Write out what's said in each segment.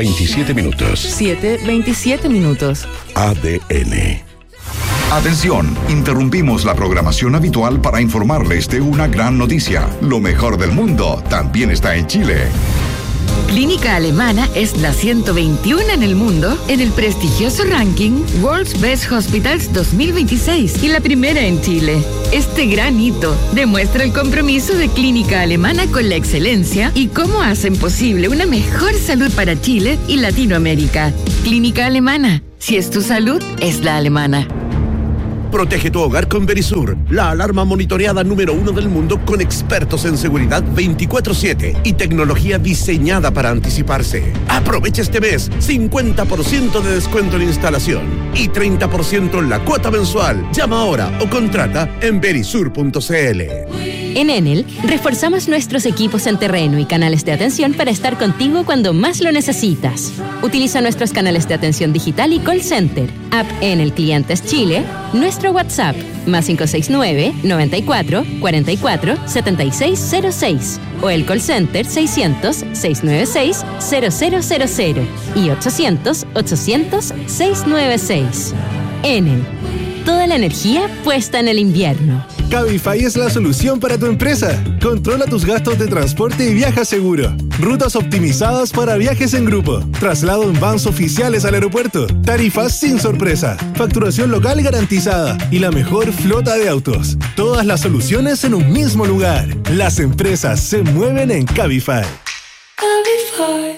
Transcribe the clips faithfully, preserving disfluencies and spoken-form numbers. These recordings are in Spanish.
veintisiete minutos. siete veintisiete minutos. A D N. Atención, interrumpimos la programación habitual para informarles de una gran noticia. Lo mejor del mundo también está en Chile. Clínica Alemana es la ciento veintiuno en el mundo en el prestigioso ranking World's Best Hospitals dos mil veintiséis y la primera en Chile. Este gran hito demuestra el compromiso de Clínica Alemana con la excelencia y cómo hacen posible una mejor salud para Chile y Latinoamérica. Clínica Alemana, si es tu salud, es la alemana. Protege tu hogar con Verisur, la alarma monitoreada número uno del mundo con expertos en seguridad veinticuatro siete y tecnología diseñada para anticiparse. Aprovecha este mes cincuenta por ciento de descuento en instalación y treinta por ciento en la cuota mensual. Llama ahora o contrata en verisur punto c l. En Enel, reforzamos nuestros equipos en terreno y canales de atención para estar contigo cuando más lo necesitas. Utiliza nuestros canales de atención digital y call center, app Enel Clientes Chile, nuestro WhatsApp, más cinco seis nueve, noventa y cuatro, cuarenta y cuatro, setenta y seis cero seis, o el call center seiscientos, seiscientos noventa y seis, cero cero cero cero y ochocientos, ochocientos, seiscientos noventa y seis. Enel, toda la energía puesta en el invierno. Cabify es la solución para tu empresa. Controla tus gastos de transporte y viaja seguro. Rutas optimizadas para viajes en grupo. Traslado en vans oficiales al aeropuerto. Tarifas sin sorpresa. Facturación local garantizada. Y la mejor flota de autos. Todas las soluciones en un mismo lugar. Las empresas se mueven en Cabify. Cabify.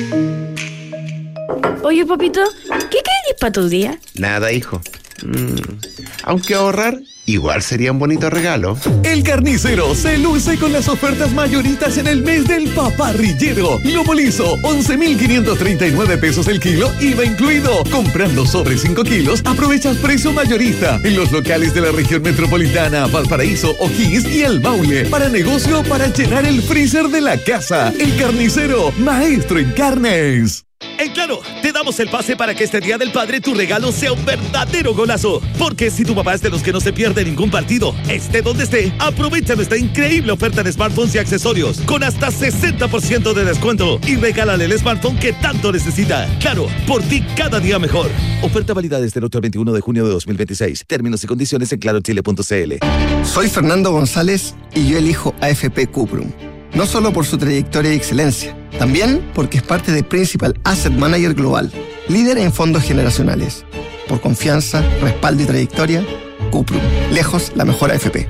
Oye, papito, ¿qué querés para tu día? Nada, hijo. Mm, aunque ahorrar igual sería un bonito regalo. El Carnicero se luce con las ofertas mayoritas en el mes del paparrillero. Lomo liso, once mil quinientos treinta y nueve pesos el kilo, I V A incluido. Comprando sobre cinco kilos, aprovechas precio mayorista en los locales de la región metropolitana, Valparaíso, O'Higgins y El Maule. Para negocio o para llenar el freezer de la casa. El Carnicero, maestro en carnes. En Claro, te damos el pase para que este Día del Padre tu regalo sea un verdadero golazo. Porque si tu papá es de los que no se pierde ningún partido, esté donde esté, aprovecha nuestra increíble oferta de smartphones y accesorios con hasta sesenta por ciento de descuento y regálale el smartphone que tanto necesita. Claro, por ti cada día mejor. Oferta válida desde el ocho al veintiuno de junio de dos mil veintiséis. Términos y condiciones en claro chile punto c l. Soy Fernando González y yo elijo A F P Cuprum. No solo por su trayectoria y excelencia, también porque es parte de Principal Asset Manager Global, líder en fondos generacionales. Por confianza, respaldo y trayectoria, Cuprum, lejos la mejor A F P.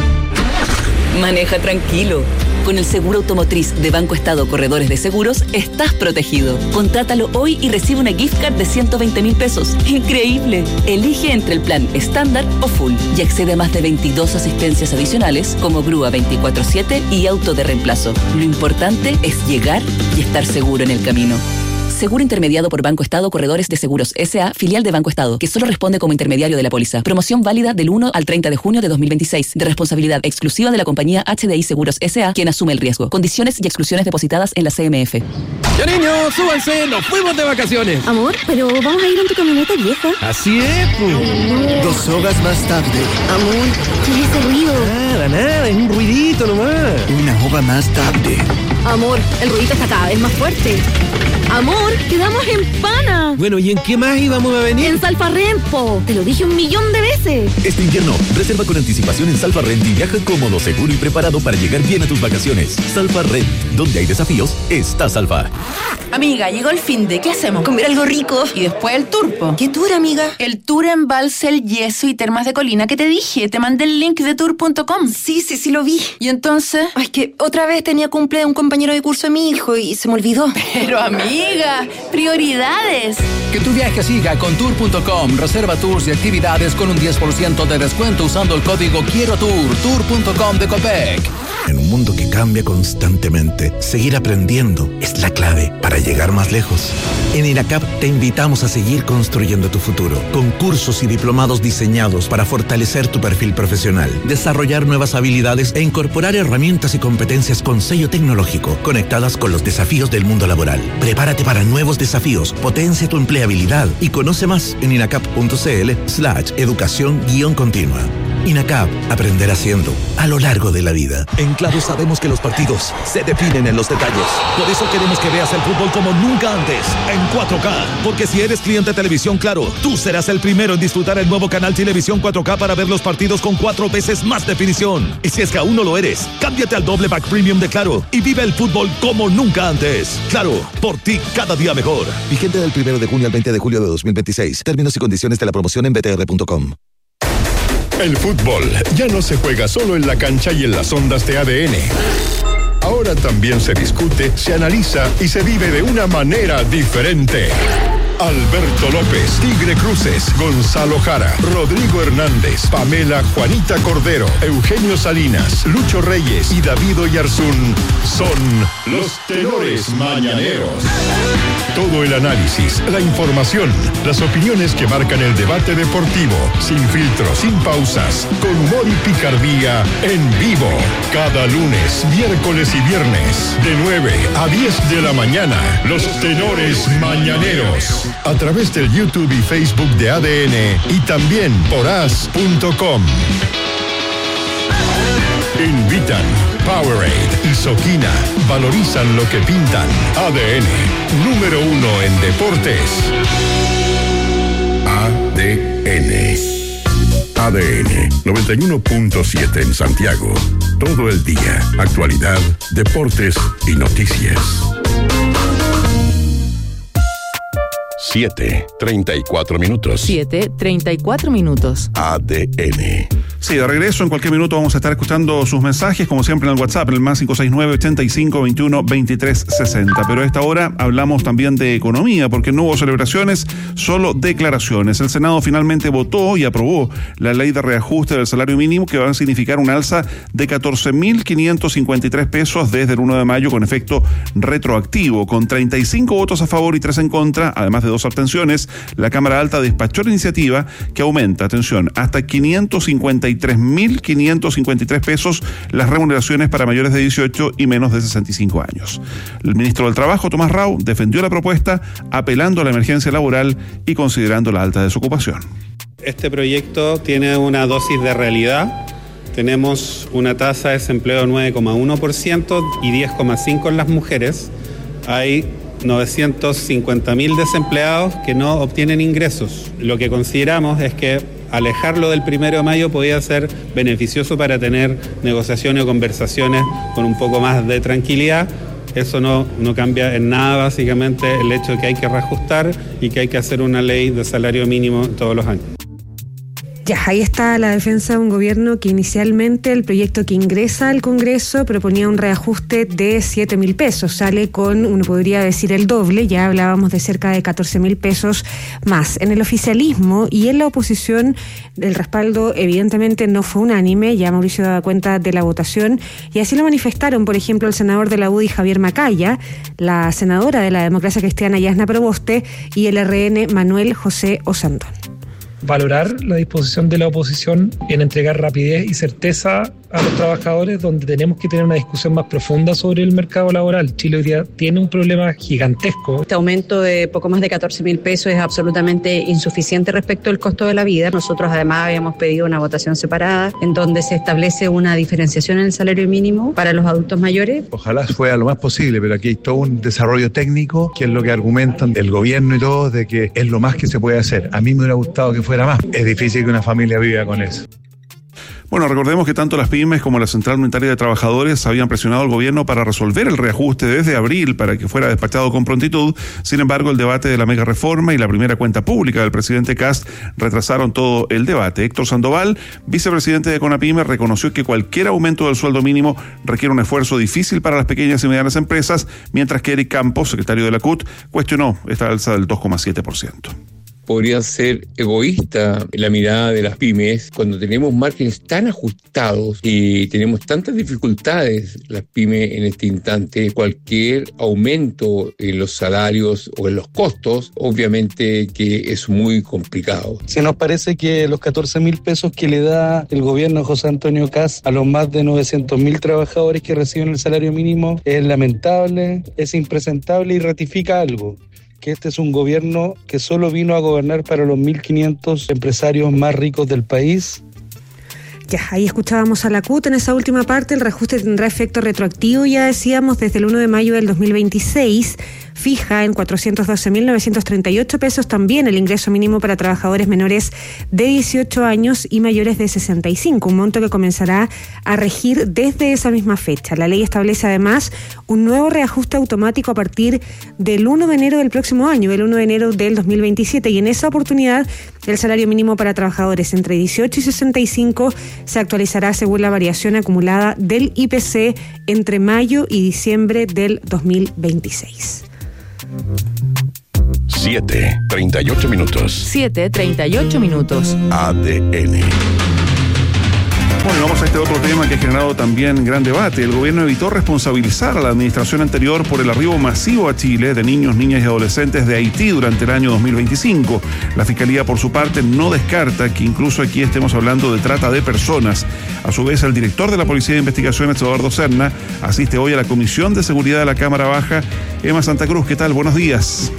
Maneja tranquilo. Con el seguro automotriz de Banco Estado Corredores de Seguros, estás protegido. Contrátalo hoy y recibe una gift card de ciento veinte mil pesos. ¡Increíble! Elige entre el plan estándar o full y accede a más de veintidós asistencias adicionales como grúa veinticuatro siete y auto de reemplazo. Lo importante es llegar y estar seguro en el camino. Seguro intermediado por Banco Estado Corredores de Seguros S A, filial de Banco Estado, que solo responde como intermediario de la póliza. Promoción válida del uno al treinta de junio de dos mil veintiséis, de responsabilidad exclusiva de la compañía H D I Seguros S A, quien asume el riesgo. Condiciones y exclusiones depositadas en la C M F. Ya niños, súbanse, nos fuimos de vacaciones. Amor, pero vamos a ir en tu camioneta vieja. Así es, pues. Dos horas más tarde. Amor, ¿qué es ese ruido? Nada, nada, es un ruidito nomás. Una hora más tarde. Amor, el ruidito está cada vez más fuerte. Amor, quedamos en Pana. Bueno, ¿y en qué más íbamos a venir? En Salfarrempo. Te lo dije un millón de veces. Este invierno, reserva con anticipación en Salfarrent y viaja cómodo, seguro y preparado para llegar bien a tus vacaciones. Salfarrent, donde hay desafíos, está Salva. Amiga, llegó el fin de, ¿qué hacemos? Comer algo rico. Y después el tour, ¿Qué tour, amiga? El tour en Balsel, Yeso y Termas de Colina que te dije. Te mandé el link de tour punto com. Sí, sí, sí lo vi. ¿Y entonces? Ay, es que otra vez tenía cumple de un compañero de curso de mi hijo y se me olvidó. Pero amiga, prioridades. Que tu viaje siga con tour punto com. Reserva tours y actividades con un diez por ciento de descuento usando el código Quiero Tour. tour punto com de Copec. En un mundo que cambia constantemente, seguir aprendiendo es la clave para llegar más lejos. En INACAP te invitamos a seguir construyendo tu futuro, con cursos y diplomados diseñados para fortalecer tu perfil profesional, desarrollar nuevas habilidades e incorporar herramientas y competencias con sello tecnológico, conectadas con los desafíos del mundo laboral. Prepárate para nuevos desafíos, potencia tu empleabilidad y conoce más en inacap punto c l slash educación guión continua. INACAP, aprender haciendo a lo largo de la vida. En Claro sabemos que los partidos se definen en los detalles. Por eso queremos que veas el fútbol como nunca antes, en cuatro K. Porque si eres cliente de Televisión Claro, tú serás el primero en disfrutar el nuevo canal Televisión cuatro K para ver los partidos con cuatro veces más definición. Y si es que aún no lo eres, cámbiate al doble pack premium de Claro y vive el fútbol como nunca antes. Claro, por ti cada día mejor. Vigente del primero de junio al veinte de julio de dos mil veintiséis. Términos y condiciones de la promoción en b t r punto com. El fútbol ya no se juega solo en la cancha y en las ondas de A D N. Ahora también se discute, se analiza y se vive de una manera diferente. Alberto López, Tigre Cruces, Gonzalo Jara, Rodrigo Hernández, Pamela Juanita Cordero, Eugenio Salinas, Lucho Reyes y David Oyarzún son los tenores mañaneros. Todo el análisis, la información, las opiniones que marcan el debate deportivo, sin filtros, sin pausas, con humor y picardía, en vivo. Cada lunes, miércoles y viernes, de nueve a diez de la mañana, los tenores mañaneros. A través del YouTube y Facebook de A D N y también por as punto com. Invitan Powerade y Soquina. Valorizan lo que pintan. A D N, número uno en deportes. A D N. A D N noventa y uno punto siete en Santiago. Todo el día. Actualidad, deportes y noticias. siete, treinta y cuatro minutos. siete, treinta y cuatro minutos. A D N. Sí, de regreso, en cualquier minuto vamos a estar escuchando sus mensajes, como siempre en el WhatsApp, en el más cinco seis nueve, ochenta y cinco, veintiuno, veintitrés, sesenta. Pero a esta hora hablamos también de economía, porque no hubo celebraciones, solo declaraciones. El Senado finalmente votó y aprobó la ley de reajuste del salario mínimo, que va a significar un alza de catorce mil quinientos cincuenta y tres pesos desde el uno de mayo con efecto retroactivo. Con treinta y cinco votos a favor y tres en contra, además de dos abstenciones, la Cámara Alta despachó la iniciativa que aumenta, atención, hasta quinientos cincuenta y tres mil quinientos cincuenta y tres pesos las remuneraciones para mayores de dieciocho y menos de sesenta y cinco años. El ministro del Trabajo, Tomás Rau, defendió la propuesta apelando a la emergencia laboral y considerando la alta desocupación. Este proyecto tiene una dosis de realidad. Tenemos una tasa de desempleo de nueve coma uno por ciento y diez coma cinco por ciento en las mujeres. Hay novecientos cincuenta mil desempleados que no obtienen ingresos. Lo que consideramos es que alejarlo del primero de mayo podía ser beneficioso para tener negociaciones o conversaciones con un poco más de tranquilidad. Eso no, no cambia en nada, básicamente, el hecho de que hay que reajustar y que hay que hacer una ley de salario mínimo todos los años. Ya, ahí está la defensa de un gobierno que inicialmente el proyecto que ingresa al Congreso proponía un reajuste de siete mil pesos. Sale con, uno podría decir, el doble. Ya hablábamos de cerca de catorce mil pesos más. En el oficialismo y en la oposición, el respaldo evidentemente no fue unánime. Ya Mauricio daba cuenta de la votación y así lo manifestaron, por ejemplo, el senador de la U D I, Javier Macaya, la senadora de la Democracia Cristiana, Yasna Proboste, y el R N, Manuel José Osandón. Valorar la disposición de la oposición en entregar rapidez y certeza a los trabajadores, donde tenemos que tener una discusión más profunda sobre el mercado laboral. Chile hoy día tiene un problema gigantesco. Este aumento de poco más de catorce mil pesos es absolutamente insuficiente respecto al costo de la vida. Nosotros además habíamos pedido una votación separada en donde se establece una diferenciación en el salario mínimo para los adultos mayores. Ojalá fuera lo más posible, pero aquí hay todo un desarrollo técnico, que es lo que argumentan el gobierno y todo, de que es lo más que se puede hacer. A mí me hubiera gustado que fuera más. Es difícil que una familia viva con eso. Bueno, recordemos que tanto las pymes como la Central Unitaria de Trabajadores habían presionado al gobierno para resolver el reajuste desde abril para que fuera despachado con prontitud. Sin embargo, el debate de la mega reforma y la primera cuenta pública del presidente Kast retrasaron todo el debate. Héctor Sandoval, vicepresidente de CONAPYME, reconoció que cualquier aumento del sueldo mínimo requiere un esfuerzo difícil para las pequeñas y medianas empresas, mientras que Eric Campos, secretario de la C U T, cuestionó esta alza del dos coma siete por ciento. Podría ser egoísta la mirada de las pymes cuando tenemos márgenes tan ajustados y tenemos tantas dificultades las pymes en este instante. Cualquier aumento en los salarios o en los costos, obviamente que es muy complicado. Se nos parece que los catorce mil pesos que le da el gobierno de José Antonio Kast a los más de novecientos mil trabajadores que reciben el salario mínimo es lamentable, es impresentable y ratifica algo: que este es un gobierno que solo vino a gobernar para los mil quinientos empresarios más ricos del país. Ya, ahí escuchábamos a la C U T en esa última parte. El reajuste tendrá efecto retroactivo, ya decíamos, desde el uno de mayo del dos mil veintiséis. Fija en cuatrocientos doce mil novecientos treinta y ocho pesos también el ingreso mínimo para trabajadores menores de dieciocho años y mayores de sesenta y cinco, un monto que comenzará a regir desde esa misma fecha. La ley establece además un nuevo reajuste automático a partir del uno de enero del próximo año, el uno de enero del dos mil veintisiete, y en esa oportunidad el salario mínimo para trabajadores entre dieciocho y sesenta y cinco se actualizará según la variación acumulada del I P C entre mayo y diciembre del dos mil veintiséis. siete, treinta y ocho minutos. siete, treinta y ocho minutos. A D N. Bueno, vamos a este otro tema que ha generado también gran debate. El gobierno evitó responsabilizar a la administración anterior por el arribo masivo a Chile de niños, niñas y adolescentes de Haití durante el año dos mil veinticinco. La Fiscalía, por su parte, no descarta que incluso aquí estemos hablando de trata de personas. A su vez, el director de la Policía de Investigaciones, Eduardo Serna, asiste hoy a la Comisión de Seguridad de la Cámara Baja. Emma Santa Cruz, ¿qué tal? Buenos días.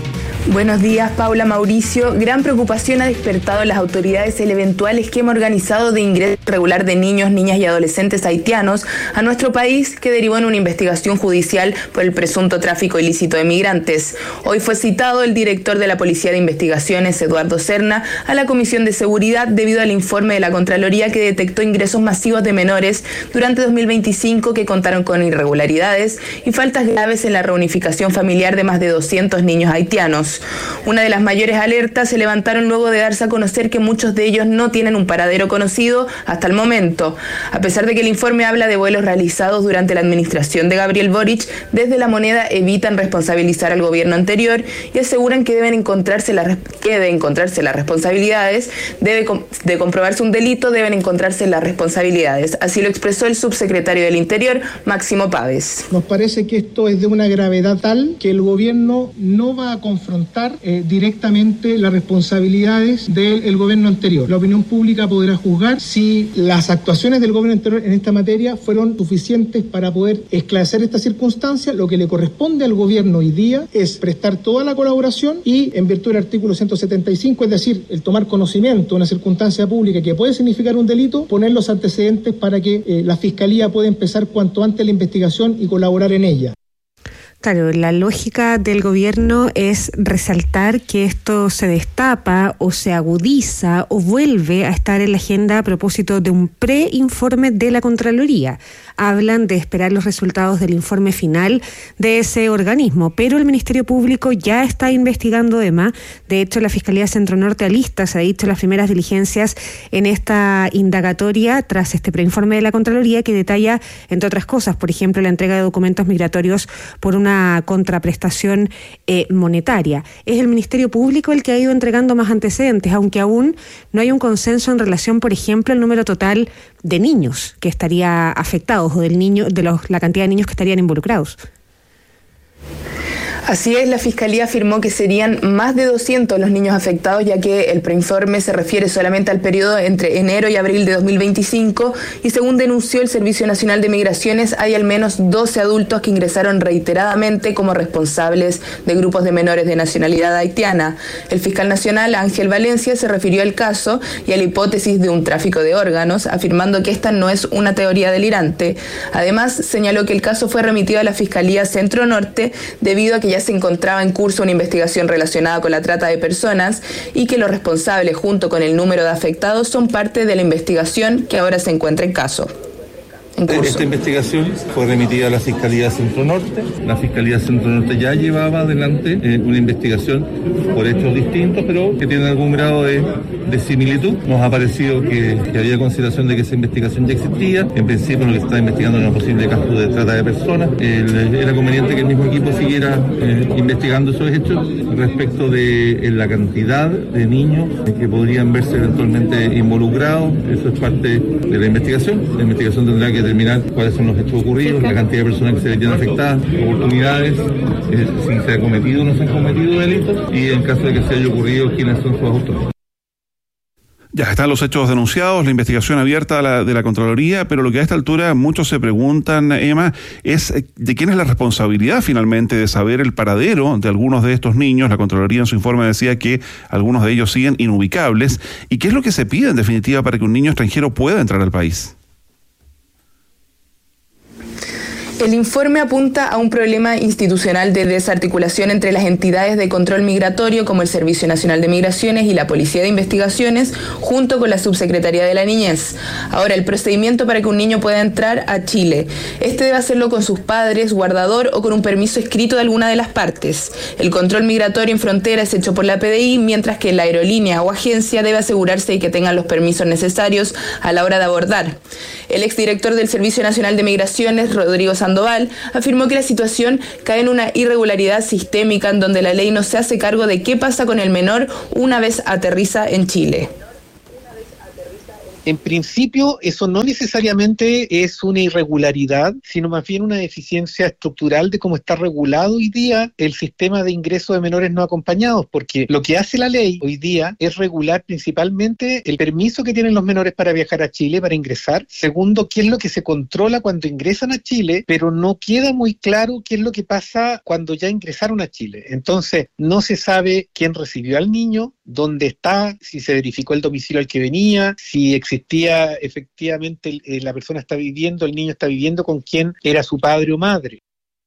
Buenos días, Paula, Mauricio. Gran preocupación ha despertado en las autoridades el eventual esquema organizado de ingreso irregular de niños, niñas y adolescentes haitianos a nuestro país, que derivó en una investigación judicial por el presunto tráfico ilícito de migrantes. Hoy fue citado el director de la Policía de Investigaciones, Eduardo Serna, a la Comisión de Seguridad debido al informe de la Contraloría que detectó ingresos masivos de menores durante dos mil veinticinco que contaron con irregularidades y faltas graves en la reunificación familiar de más de doscientos niños haitianos. Una de las mayores alertas se levantaron luego de darse a conocer que muchos de ellos no tienen un paradero conocido hasta el momento. A pesar de que el informe habla de vuelos realizados durante la administración de Gabriel Boric, desde La Moneda evitan responsabilizar al gobierno anterior y aseguran que deben encontrarse, la, que deben encontrarse las responsabilidades, debe de comprobarse un delito, deben encontrarse las responsabilidades. Así lo expresó el subsecretario del Interior, Máximo Páez. Nos parece que esto es de una gravedad tal que el gobierno no va a confrontar Eh, directamente las responsabilidades del el gobierno anterior. La opinión pública podrá juzgar si las actuaciones del gobierno anterior en esta materia fueron suficientes para poder esclarecer esta circunstancia. Lo que le corresponde al gobierno hoy día es prestar toda la colaboración y, en virtud del artículo ciento setenta y cinco, es decir, el tomar conocimiento de una circunstancia pública que puede significar un delito, poner los antecedentes para que eh, la Fiscalía pueda empezar cuanto antes la investigación y colaborar en ella. Claro, la lógica del gobierno es resaltar que esto se destapa o se agudiza o vuelve a estar en la agenda a propósito de un preinforme de la Contraloría. Hablan de esperar los resultados del informe final de ese organismo, pero el Ministerio Público ya está investigando E M A. De hecho, la Fiscalía Centro Norte alista, se ha dicho, las primeras diligencias en esta indagatoria tras este preinforme de la Contraloría que detalla, entre otras cosas, por ejemplo, la entrega de documentos migratorios por una contraprestación eh, monetaria. Es el Ministerio Público el que ha ido entregando más antecedentes, aunque aún no hay un consenso en relación, por ejemplo, al número total de niños que estaría afectados o del niño, de los, la cantidad de niños que estarían involucrados. Así es, la Fiscalía afirmó que serían más de doscientos los niños afectados, ya que el preinforme se refiere solamente al periodo entre enero y abril de dos mil veinticinco y según denunció el Servicio Nacional de Migraciones, hay al menos doce adultos que ingresaron reiteradamente como responsables de grupos de menores de nacionalidad haitiana. El fiscal nacional, Ángel Valencia, se refirió al caso y a la hipótesis de un tráfico de órganos, afirmando que esta no es una teoría delirante. Además, señaló que el caso fue remitido a la Fiscalía Centro Norte debido a que ya se encontraba en curso una investigación relacionada con la trata de personas y que los responsables, junto con el número de afectados, son parte de la investigación que ahora se encuentra en caso. Esta investigación fue remitida a la Fiscalía Centro Norte. La Fiscalía Centro Norte ya llevaba adelante eh, una investigación por hechos distintos, pero que tienen algún grado de, de similitud. Nos ha parecido que, que había consideración de que esa investigación ya existía. En principio, lo que se está investigando era un posible caso de trata de personas. El, era conveniente que el mismo equipo siguiera eh, investigando esos hechos respecto de eh, la cantidad de niños que podrían verse eventualmente involucrados. Eso es parte de la investigación. La investigación tendrá que determinar cuáles son los hechos ocurridos, la cantidad de personas que se verían afectadas, oportunidades, eh, si se ha cometido o no se han cometido delitos y en caso de que se haya ocurrido, quiénes son sus autores. Ya están los hechos denunciados, la investigación abierta de la, de la Contraloría, pero lo que a esta altura muchos se preguntan, Emma, es de quién es la responsabilidad finalmente de saber el paradero de algunos de estos niños. La Contraloría en su informe decía que algunos de ellos siguen inubicables. ¿Y qué es lo que se pide en definitiva para que un niño extranjero pueda entrar al país? El informe apunta a un problema institucional de desarticulación entre las entidades de control migratorio como el Servicio Nacional de Migraciones y la Policía de Investigaciones, junto con la Subsecretaría de la Niñez. Ahora, el procedimiento para que un niño pueda entrar a Chile. Este debe hacerlo con sus padres, guardador o con un permiso escrito de alguna de las partes. El control migratorio en frontera es hecho por la P D I, mientras que la aerolínea o agencia debe asegurarse de que tengan los permisos necesarios a la hora de abordar. El exdirector del Servicio Nacional de Migraciones, Rodrigo Sandoval, afirmó que la situación cae en una irregularidad sistémica en donde la ley no se hace cargo de qué pasa con el menor una vez aterriza en Chile. En principio, eso no necesariamente es una irregularidad, sino más bien una deficiencia estructural de cómo está regulado hoy día el sistema de ingreso de menores no acompañados, porque lo que hace la ley hoy día es regular principalmente el permiso que tienen los menores para viajar a Chile, para ingresar. Segundo, qué es lo que se controla cuando ingresan a Chile, pero no queda muy claro qué es lo que pasa cuando ya ingresaron a Chile. Entonces, no se sabe quién recibió al niño, dónde está, si se verificó el domicilio al que venía, si existía efectivamente eh, la persona está viviendo, el niño está viviendo con quién era su padre o madre.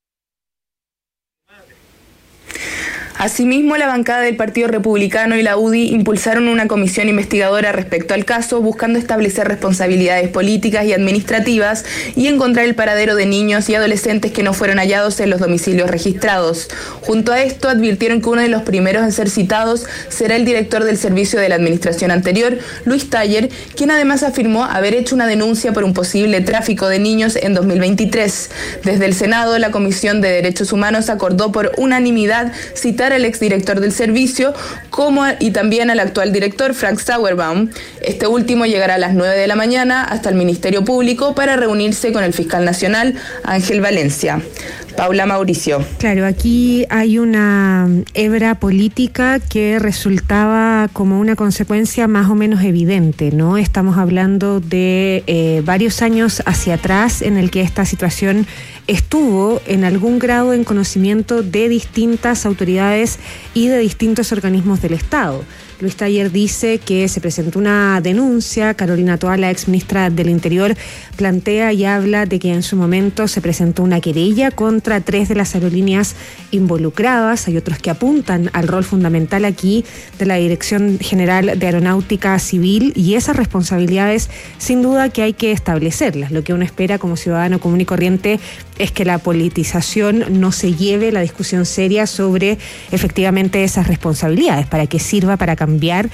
Asimismo, la bancada del Partido Republicano y la U D I impulsaron una comisión investigadora respecto al caso, buscando establecer responsabilidades políticas y administrativas y encontrar el paradero de niños y adolescentes que no fueron hallados en los domicilios registrados. Junto a esto, advirtieron que uno de los primeros en ser citados será el director del servicio de la administración anterior, Luis Taller, quien además afirmó haber hecho una denuncia por un posible tráfico de niños en dos mil veintitrés. Desde el Senado, la Comisión de Derechos Humanos acordó por unanimidad citar al exdirector del servicio como y también al actual director Frank Sauerbaum. Este último llegará a las nueve de la mañana hasta el Ministerio Público para reunirse con el fiscal nacional Ángel Valencia. Paula Mauricio. Claro, aquí hay una hebra política que resultaba como una consecuencia más o menos evidente, ¿no? Estamos hablando de eh, varios años hacia atrás en el que esta situación estuvo en algún grado en conocimiento de distintas autoridades y de distintos organismos del Estado. Luis Taller dice que se presentó una denuncia. Carolina Toá, la ex ministra del Interior, plantea y habla de que en su momento se presentó una querella contra tres de las aerolíneas involucradas. Hay otros que apuntan al rol fundamental aquí de la Dirección General de Aeronáutica Civil, y esas responsabilidades sin duda que hay que establecerlas. Lo que uno espera como ciudadano común y corriente es que la politización no se lleve la discusión seria sobre efectivamente esas responsabilidades, para que sirva para cambiar cambiar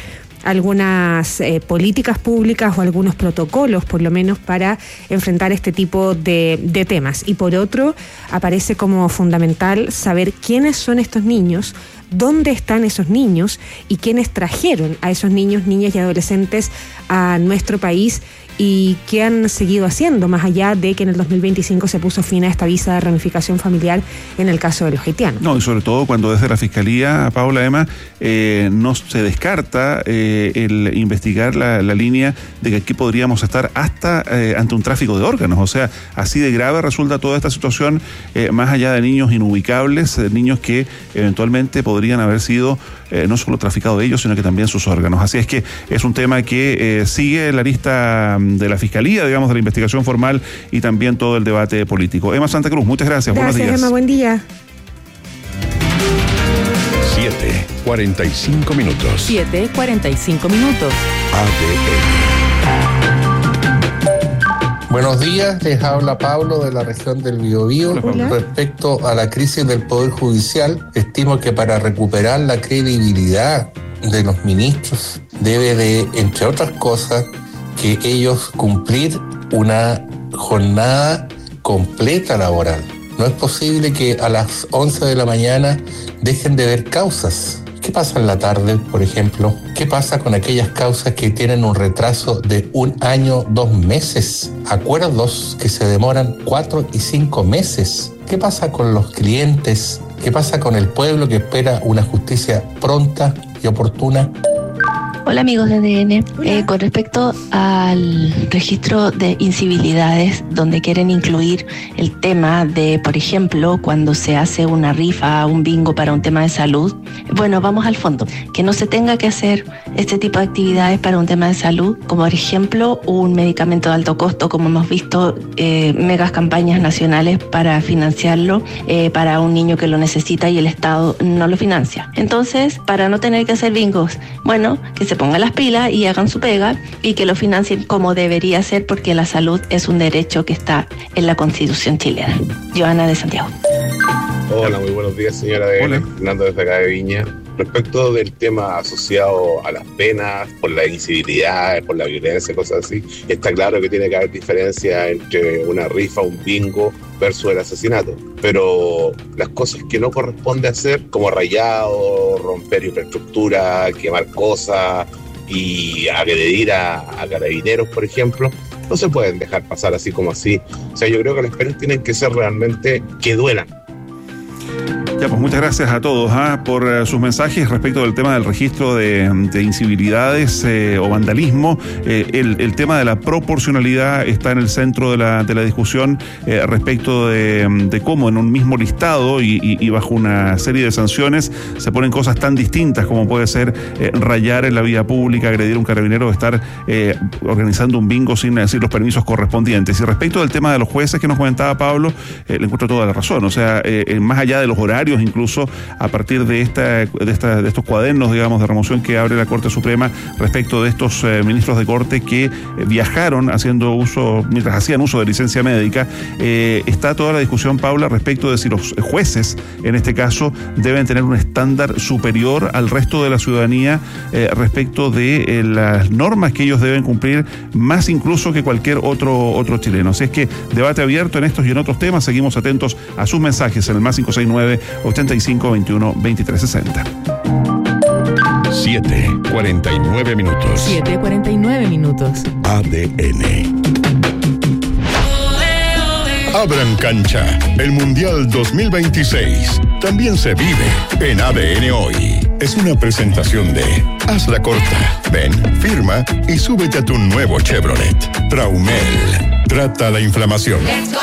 algunas eh, políticas públicas o algunos protocolos, por lo menos, para enfrentar este tipo de, de temas. Y por otro, aparece como fundamental saber quiénes son estos niños, dónde están esos niños y quiénes trajeron a esos niños, niñas y adolescentes a nuestro país y qué han seguido haciendo, más allá de que en el dos mil veinticinco se puso fin a esta visa de reunificación familiar en el caso de los haitianos. No, y sobre todo cuando desde la Fiscalía, Paula, Emma, eh, no se descarta eh, el investigar la, la línea de que aquí podríamos estar hasta eh, ante un tráfico de órganos. O sea, así de grave resulta toda esta situación, eh, más allá de niños inubicables, eh, niños que eventualmente podrían haber sido eh, no solo traficados de ellos, sino que también sus órganos. Así es que es un tema que eh, sigue la lista de la Fiscalía, digamos, de la investigación formal y también todo el debate político. Emma Santa Cruz, muchas gracias. Gracias, buenos días. Emma, buen día. siete, cuarenta y cinco minutos. siete, cuarenta y cinco minutos. A D N. Buenos días, les habla Pablo de la región del Biobío. Respecto a la crisis del Poder Judicial, estimo que para recuperar la credibilidad de los ministros debe de, entre otras cosas, que ellos cumplir una jornada completa laboral. No es posible que a las once de la mañana dejen de ver causas. ¿Qué pasa en la tarde, por ejemplo? ¿Qué pasa con aquellas causas que tienen un retraso de un año, dos meses? Acuerdos que se demoran cuatro y cinco meses. ¿Qué pasa con los clientes? ¿Qué pasa con el pueblo que espera una justicia pronta y oportuna? Hola amigos de A D N, eh, con respecto al registro de incivilidades, donde quieren incluir el tema de, por ejemplo, cuando se hace una rifa, un bingo para un tema de salud, bueno, vamos al fondo, que no se tenga que hacer este tipo de actividades para un tema de salud, como por ejemplo un medicamento de alto costo, como hemos visto, eh, megas campañas nacionales para financiarlo, eh, para un niño que lo necesita y el Estado no lo financia. Entonces, para no tener que hacer bingos, bueno, que se pongan las pilas y hagan su pega y que lo financien como debería ser, porque la salud es un derecho que está en la Constitución chilena. Joana de Santiago. Hola, muy buenos días, señora de Hola. Fernando desde acá de Viña. Respecto del tema asociado a las penas, por la incivilidad, por la violencia, cosas así, está claro que tiene que haber diferencia entre una rifa, un bingo versus el asesinato. Pero las cosas que no corresponde hacer, como rayado, romper infraestructura, quemar cosas y agredir a, a carabineros, por ejemplo, no se pueden dejar pasar así como así. O sea, yo creo que las penas tienen que ser realmente que duelan. Ya, pues muchas gracias a todos ¿eh? por uh, sus mensajes respecto del tema del registro de, de incivilidades eh, o vandalismo. Eh, el, el tema de la proporcionalidad está en el centro de la, de la discusión eh, respecto de, de cómo en un mismo listado y, y, y bajo una serie de sanciones se ponen cosas tan distintas como puede ser eh, rayar en la vía pública, agredir a un carabinero o estar eh, organizando un bingo sin decir los permisos correspondientes. Y respecto del tema de los jueces que nos comentaba Pablo, eh, le encuentro toda la razón. O sea, eh, más allá de los horarios, incluso a partir de esta, de esta de estos cuadernos, digamos, de remoción que abre la Corte Suprema respecto de estos eh, ministros de Corte que eh, viajaron haciendo uso, mientras hacían uso de licencia médica, eh, está toda la discusión, Paula, respecto de si los jueces, en este caso, deben tener un estándar superior al resto de la ciudadanía eh, respecto de eh, las normas que ellos deben cumplir, más incluso que cualquier otro, otro chileno. Así es que debate abierto en estos y en otros temas. Seguimos atentos a sus mensajes en el más cinco seis nueve, ochenta y cinco, veintiuno, veintitrés, sesenta. siete, cuarenta y nueve minutos. siete, cuarenta y nueve minutos. A D N. Abran cancha. El Mundial dos mil veintiséis también se vive en A D N Hoy. Es una presentación de Haz la corta. Ven, firma y súbete a tu nuevo Chevrolet. Traumel. Trata la inflamación.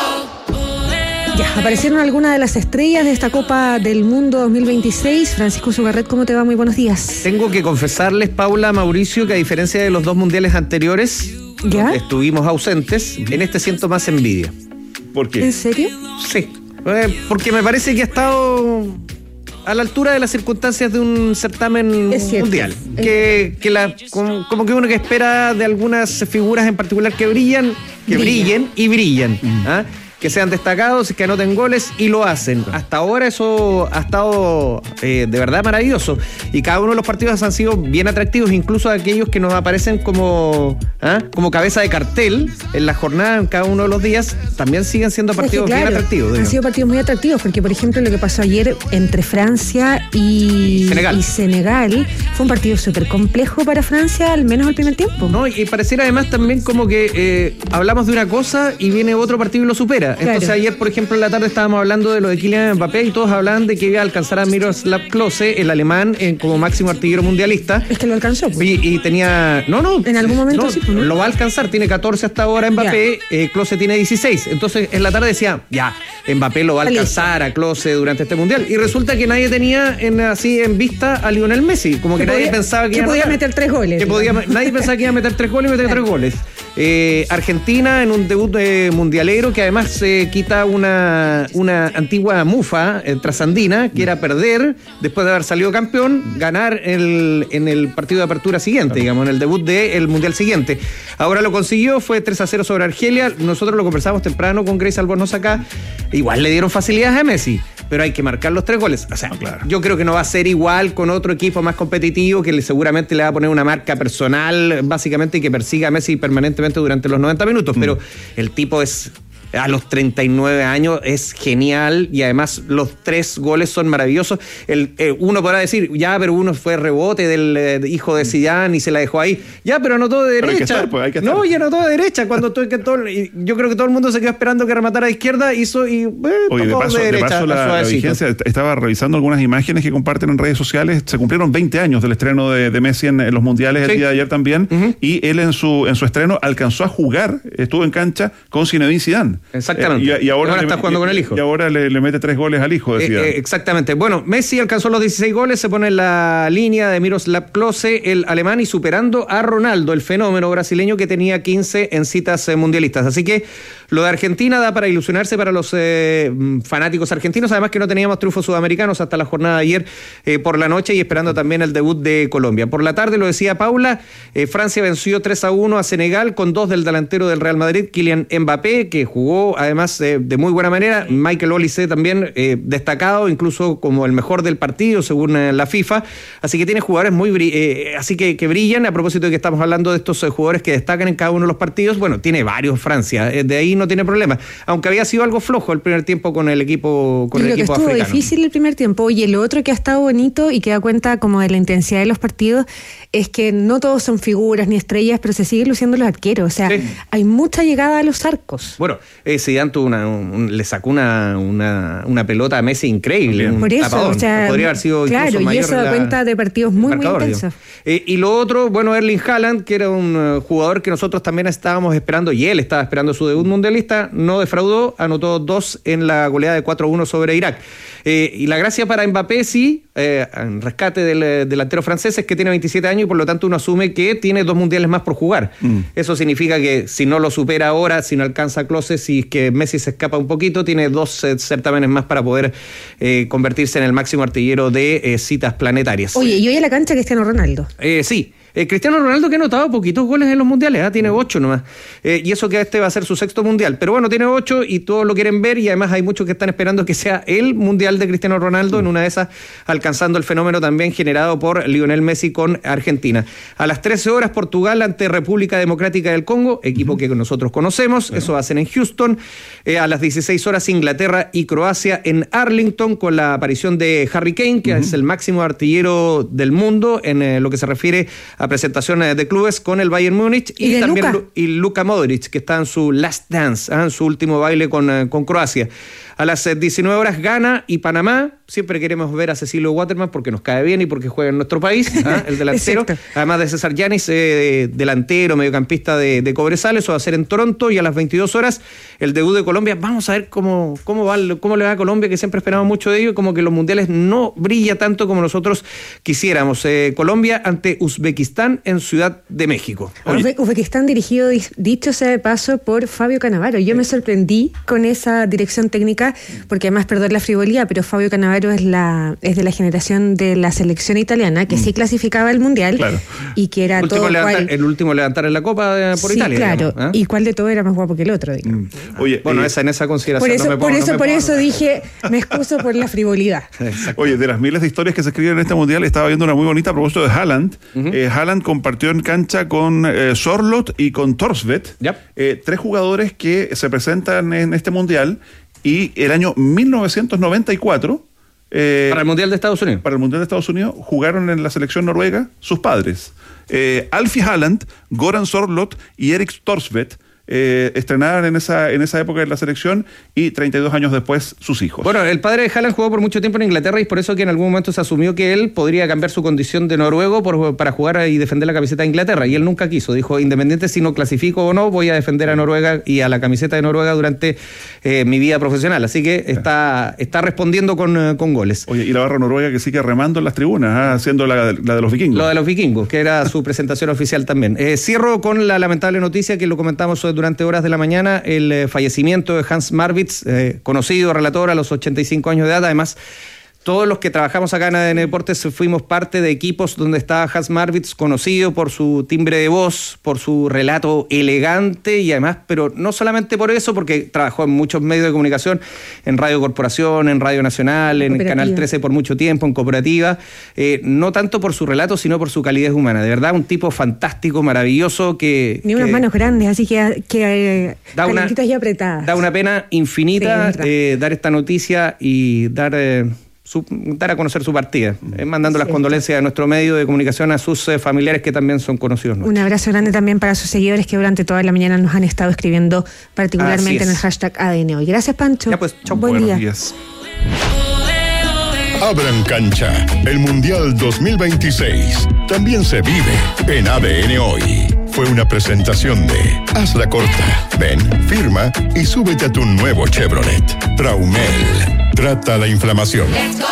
Ya, aparecieron algunas de las estrellas de esta Copa del Mundo dos mil veintiséis. Francisco Sugarret, ¿cómo te va? Muy buenos días. Tengo que confesarles, Paula, Mauricio, que a diferencia de los dos mundiales anteriores, ¿ya? Estuvimos ausentes, en este siento más envidia. ¿Por qué? ¿En serio? Sí, eh, porque me parece que ha estado a la altura de las circunstancias de un certamen mundial. Que, que la, como, como que uno que espera de algunas figuras en particular que brillan, que brillen, brillen y brillan. Mm. ¿Ah? Que sean destacados, que anoten goles y lo hacen. Hasta ahora eso ha estado eh, de verdad maravilloso. Y cada uno de los partidos han sido bien atractivos, incluso aquellos que nos aparecen como, ¿ah? como cabeza de cartel en la jornada, en cada uno de los días, también siguen siendo partidos es que, claro, bien atractivos. Han digamos. sido partidos muy atractivos, porque por ejemplo lo que pasó ayer entre Francia y Senegal, y Senegal fue un partido súper complejo para Francia, al menos el primer tiempo. No, y pareciera además también como que eh, hablamos de una cosa y viene otro partido y lo supera. Entonces claro. Ayer, por ejemplo, en la tarde estábamos hablando de lo de Kylian Mbappé y todos hablaban de que iba a alcanzar a Miroslav Klose, el alemán, eh, como máximo artillero mundialista. Es que lo alcanzó. Pues. Y, y tenía... No, no. En algún momento no, sí. Pues, ¿no? Lo va a alcanzar. Tiene catorce hasta ahora Mbappé, eh, Klose tiene dieciséis. Entonces, en la tarde decía, ya, Mbappé lo va a alcanzar a Klose durante este mundial. Y resulta que nadie tenía en, así en vista a Lionel Messi. Como que, que nadie podía, pensaba que, que iba podía a meter tres goles. Que podía, nadie pensaba que iba a meter tres goles y meter tres goles. Eh, Argentina en un debut eh, mundialero que además se eh, quita una, una antigua mufa eh, trasandina, que era perder después de haber salido campeón, ganar el, en el partido de apertura siguiente, digamos, en el debut del mundial siguiente. Ahora lo consiguió, fue tres a cero sobre Argelia. Nosotros lo conversamos temprano con Grace Albornoz acá. Igual le dieron facilidades a Messi, pero hay que marcar los tres goles. O sea, no, claro. Yo creo que no va a ser igual con otro equipo más competitivo que le, seguramente le va a poner una marca personal, básicamente, y que persiga a Messi permanentemente durante los noventa minutos. Mm. Pero el tipo es a los treinta y nueve años es genial y además los tres goles son maravillosos. El, eh, uno podrá decir, ya, pero uno fue rebote del eh, hijo de Zidane y se la dejó ahí. Ya, pero anotó de derecha. Hay que estar, pues, hay que estar. No, y anotó de derecha. Cuando estoy, que todo, yo creo que todo el mundo se quedó esperando que rematara de izquierda, hizo y eh, Oye, de paso, de derecha. De paso la, la vigencia, estaba revisando algunas imágenes que comparten en redes sociales. Se cumplieron veinte años del estreno de, de Messi en, en los mundiales el sí. día de ayer también. Uh-huh. Y él en su en su estreno alcanzó a jugar, estuvo en cancha con Zinedine Zidane. Exactamente. Eh, y, y ahora, ahora le, está jugando y, con el hijo. Y ahora le, le mete tres goles al hijo de Zidane. Eh, eh, exactamente. Bueno, Messi alcanzó los dieciséis goles, se pone en la línea de Miroslav Klose, el alemán, y superando a Ronaldo, el fenómeno brasileño que tenía quince en citas eh, mundialistas. Así que lo de Argentina da para ilusionarse para los eh, fanáticos argentinos, además que no teníamos triunfos sudamericanos hasta la jornada de ayer eh, por la noche y esperando también el debut de Colombia. Por la tarde, lo decía Paula, eh, Francia venció tres a uno a Senegal con dos del delantero del Real Madrid, Kylian Mbappé, que jugó además eh, de muy buena manera, Michael Olise también eh, destacado, incluso como el mejor del partido según eh, la FIFA, así que tiene jugadores muy eh, así que, que brillan. A propósito de que estamos hablando de estos eh, jugadores que destacan en cada uno de los partidos, bueno, tiene varios Francia, eh, de ahí no tiene problema, aunque había sido algo flojo el primer tiempo con el equipo con Yo el creo equipo que estuvo africano. Difícil el primer tiempo. Oye, lo otro que ha estado bonito y que da cuenta como de la intensidad de los partidos es que no todos son figuras ni estrellas, pero se siguen luciendo los arqueros, o sea, sí. hay mucha llegada a los arcos. Bueno, eh, Zidane tuvo una, un, le sacó una, una, una pelota a Messi increíble. Por eso, tapadón. O sea, podría haber sido claro, incluso mayor y eso da la, cuenta de partidos muy, muy intensos. Eh, y lo otro, bueno, Erling Haaland, que era un uh, jugador que nosotros también estábamos esperando, y él estaba esperando su debut mundialista, no defraudó, anotó dos en la goleada de cuatro a uno sobre Irak. Eh, y la gracia para Mbappé, sí, eh, en rescate del eh, delantero francés, es que tiene veintisiete años y por lo tanto uno asume que tiene dos mundiales más por jugar. Mm. Eso significa que si no lo supera ahora, si no alcanza a Klose, si es que Messi se escapa un poquito, tiene dos eh, certámenes más para poder eh, convertirse en el máximo artillero de eh, citas planetarias. Oye, y hoy a la cancha Cristiano Ronaldo. Eh, sí. Eh, Cristiano Ronaldo, que ha anotado poquitos goles en los mundiales, ¿eh? Tiene ocho nomás. Eh, y eso que este va a ser su sexto mundial. Pero bueno, tiene ocho y todos lo quieren ver y además hay muchos que están esperando que sea el mundial de Cristiano Ronaldo, en una de esas alcanzando el fenómeno también generado por Lionel Messi con Argentina. A las trece horas, Portugal ante República Democrática del Congo, equipo uh-huh. que nosotros conocemos, uh-huh. eso va a ser en Houston. Eh, a las dieciséis horas, Inglaterra y Croacia en Arlington, con la aparición de Harry Kane, que uh-huh. es el máximo artillero del mundo en eh, lo que se refiere a presentaciones de clubes con el Bayern Múnich, y, y también Luka? y Luka Modric, que está en su last dance, ¿eh? en su último baile con, con Croacia. A las diecinueve horas, Ghana y Panamá. Siempre queremos ver a Cecilio Waterman porque nos cae bien y porque juega en nuestro país, ¿eh? el delantero. Además de César Yanis, eh, delantero, mediocampista de, de Cobresal. Eso va a ser en Toronto. Y a las veintidós horas, el debut de Colombia. Vamos a ver cómo, cómo, va, cómo le va a Colombia, que siempre esperamos mucho de ello. Como que los mundiales no brilla tanto como nosotros quisiéramos. Eh, Colombia ante Uzbekistán en Ciudad de México. Oye. Uzbekistán dirigido, dicho sea de paso, por Fabio Cannavaro. Yo me sorprendí con esa dirección técnica, porque además, perdón la frivolidad, pero Fabio Cannavaro es la es de la generación de la selección italiana, que mm. sí clasificaba el Mundial, claro. y que era todo levantar, cual... El último levantar en la Copa de, por sí, Italia. claro, digamos, ¿eh? y cuál de todo era más guapo que el otro. Mm. Oye, bueno, eh, esa, en esa consideración por eso, no me pongo, por eso, no me por pongo, eso no. dije, me excuso por la frivolidad. Oye, de las miles de historias que se escriben en este Mundial, estaba viendo una muy bonita a propósito de Haaland. Uh-huh. eh, Haaland compartió en cancha con eh, Sorloth y con Thorstvedt, yep. eh, tres jugadores que se presentan en este Mundial. Y el año mil novecientos noventa y cuatro... Eh, para el Mundial de Estados Unidos. Para el Mundial de Estados Unidos jugaron en la selección noruega sus padres. Eh, Alfie Haaland, Goran Sorloth y Erik Thorstvedt eh, estrenaron en esa, en esa época en la selección, y treinta y dos años después sus hijos. Bueno, el padre de Haaland jugó por mucho tiempo en Inglaterra y es por eso que en algún momento se asumió que él podría cambiar su condición de noruego por, para jugar y defender la camiseta de Inglaterra, y él nunca quiso. Dijo, independiente si no clasifico o no, voy a defender a Noruega y a la camiseta de Noruega durante eh, mi vida profesional. Así que está, está respondiendo con, con goles. Oye, y la barra noruega que sigue remando en las tribunas, ¿eh? haciendo la, la de los vikingos. Lo de los vikingos, que era su presentación oficial también. Eh, cierro con la lamentable noticia que lo comentamos durante horas de la mañana, el eh, fallecimiento de Hans Marwitz, eh, conocido relator a los ochenta y cinco años de edad, además todos los que trabajamos acá en A D N Deportes fuimos parte de equipos donde estaba Hans Marwitz, conocido por su timbre de voz, por su relato elegante y además, pero no solamente por eso, porque trabajó en muchos medios de comunicación, en Radio Corporación, en Radio Nacional, en Canal trece por mucho tiempo, en Cooperativa, eh, no tanto por su relato, sino por su calidez humana. De verdad, un tipo fantástico, maravilloso, que... Ni unas que manos grandes, así que, que eh, da una, calentitas y apretadas. Da una pena infinita sí, eh, dar esta noticia y dar... Eh, Su, dar a conocer su partida, eh, mandando las condolencias a nuestro medio de comunicación a sus eh, familiares que también son conocidos nuestros. Un abrazo grande también para sus seguidores que durante toda la mañana nos han estado escribiendo particularmente en el hashtag A D N hoy. Gracias, Pancho. Ya pues, chau. Buen Buenos día. días. Abran cancha. El Mundial dos mil veintiséis también se vive en A D N hoy. Fue una presentación de Hazla corta. Ven, firma y súbete a tu nuevo Chevrolet. Traumel. Trata la inflamación.